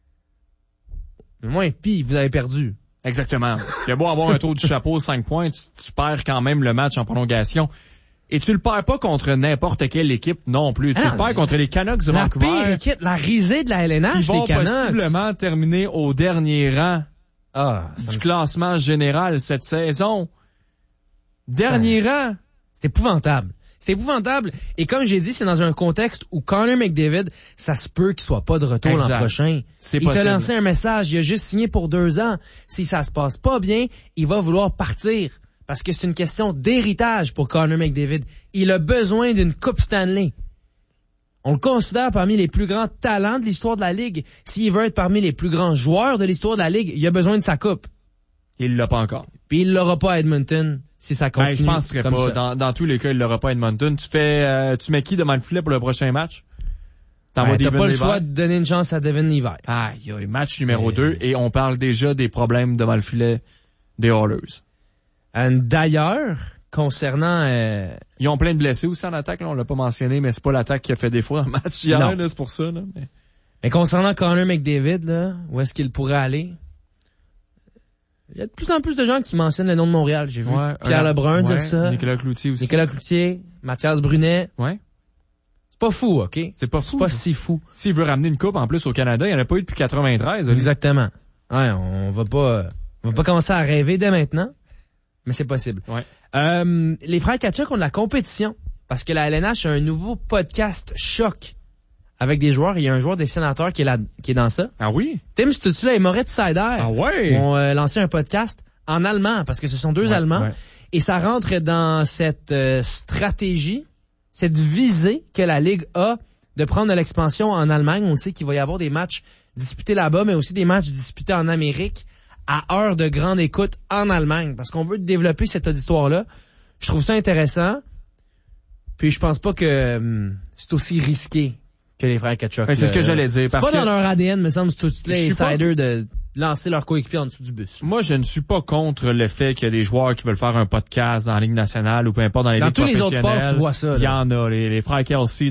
Moins pis, vous avez perdu. Exactement. Il a beau avoir un tour du chapeau, 5 points, tu perds quand même le match en prolongation. Et tu le perds pas contre n'importe quelle équipe non plus. Tu le perds contre les Canucks de Vancouver. La pire équipe, la risée de la LNH, les Canucks. Qui vont possiblement terminer au dernier rang du classement général cette saison. Dernier rang. C'est épouvantable. C'est épouvantable. Et comme j'ai dit, c'est dans un contexte où Connor McDavid, ça se peut qu'il soit pas de retour l'an prochain. Il t'a lancé un message, il a juste signé pour 2 ans. Si ça se passe pas bien, il va vouloir partir. Parce que c'est une question d'héritage pour Connor McDavid. Il a besoin d'une Coupe Stanley. On le considère parmi les plus grands talents de l'histoire de la Ligue. S'il veut être parmi les plus grands joueurs de l'histoire de la Ligue, il a besoin de sa coupe. Il l'a pas encore. Puis il l'aura pas à Edmonton si ça continue. Je penserais pas. Dans tous les cas, il l'aura pas à Edmonton. Tu mets qui devant le filet pour le prochain match? T'as pas le choix de donner une chance à Devin Levi. Match numéro 2 et on parle déjà des problèmes devant le filet des Oilers. D'ailleurs, concernant... Ils ont plein de blessés aussi en attaque, là, on l'a pas mentionné, mais c'est pas l'attaque qui a fait défaut dans le match hier, là, c'est pour ça. Là, mais concernant Connor McDavid, là, où est-ce qu'il pourrait aller? Il y a de plus en plus de gens qui mentionnent le nom de Montréal. J'ai vu Pierre Lebrun dire ça. Nicolas Cloutier aussi. Nicolas Cloutier, Mathias Brunet. Ouais. pas fou, OK? C'est pas fou. C'est pas si fou. S'il veut ramener une coupe en plus au Canada, il n'y en a pas eu depuis 93. Exactement. Ouais, on va pas commencer à rêver dès maintenant, mais c'est possible. Ouais. Les frères Tkachuk ont de la compétition parce que la LNH a un nouveau podcast choc avec des joueurs. Il y a un joueur des Sénateurs qui est dans ça. Ah oui? Tim Stutzla et Moritz Seider ont lancé un podcast en allemand parce que ce sont deux Allemands. Ouais. Et ça rentre dans cette stratégie, cette visée que la Ligue a de prendre de l'expansion en Allemagne. On sait qu'il va y avoir des matchs disputés là-bas, mais aussi des matchs disputés en Amérique à heure de grande écoute en Allemagne parce qu'on veut développer cet auditoire-là. Je trouve ça intéressant. Puis je pense pas que c'est aussi risqué que les frères Tkachuk. C'est ce que j'allais dire. C'est pas dans leur ADN, me semble, Stutzla et Seider de lancer leur coéquipier en dessous du bus. Moi, je ne suis pas contre le fait qu'il y a des joueurs qui veulent faire un podcast dans la Ligue nationale ou peu importe dans les ligues professionnelles. Dans tous les autres sports, tu vois ça. Il y en a. Les frères Kelsey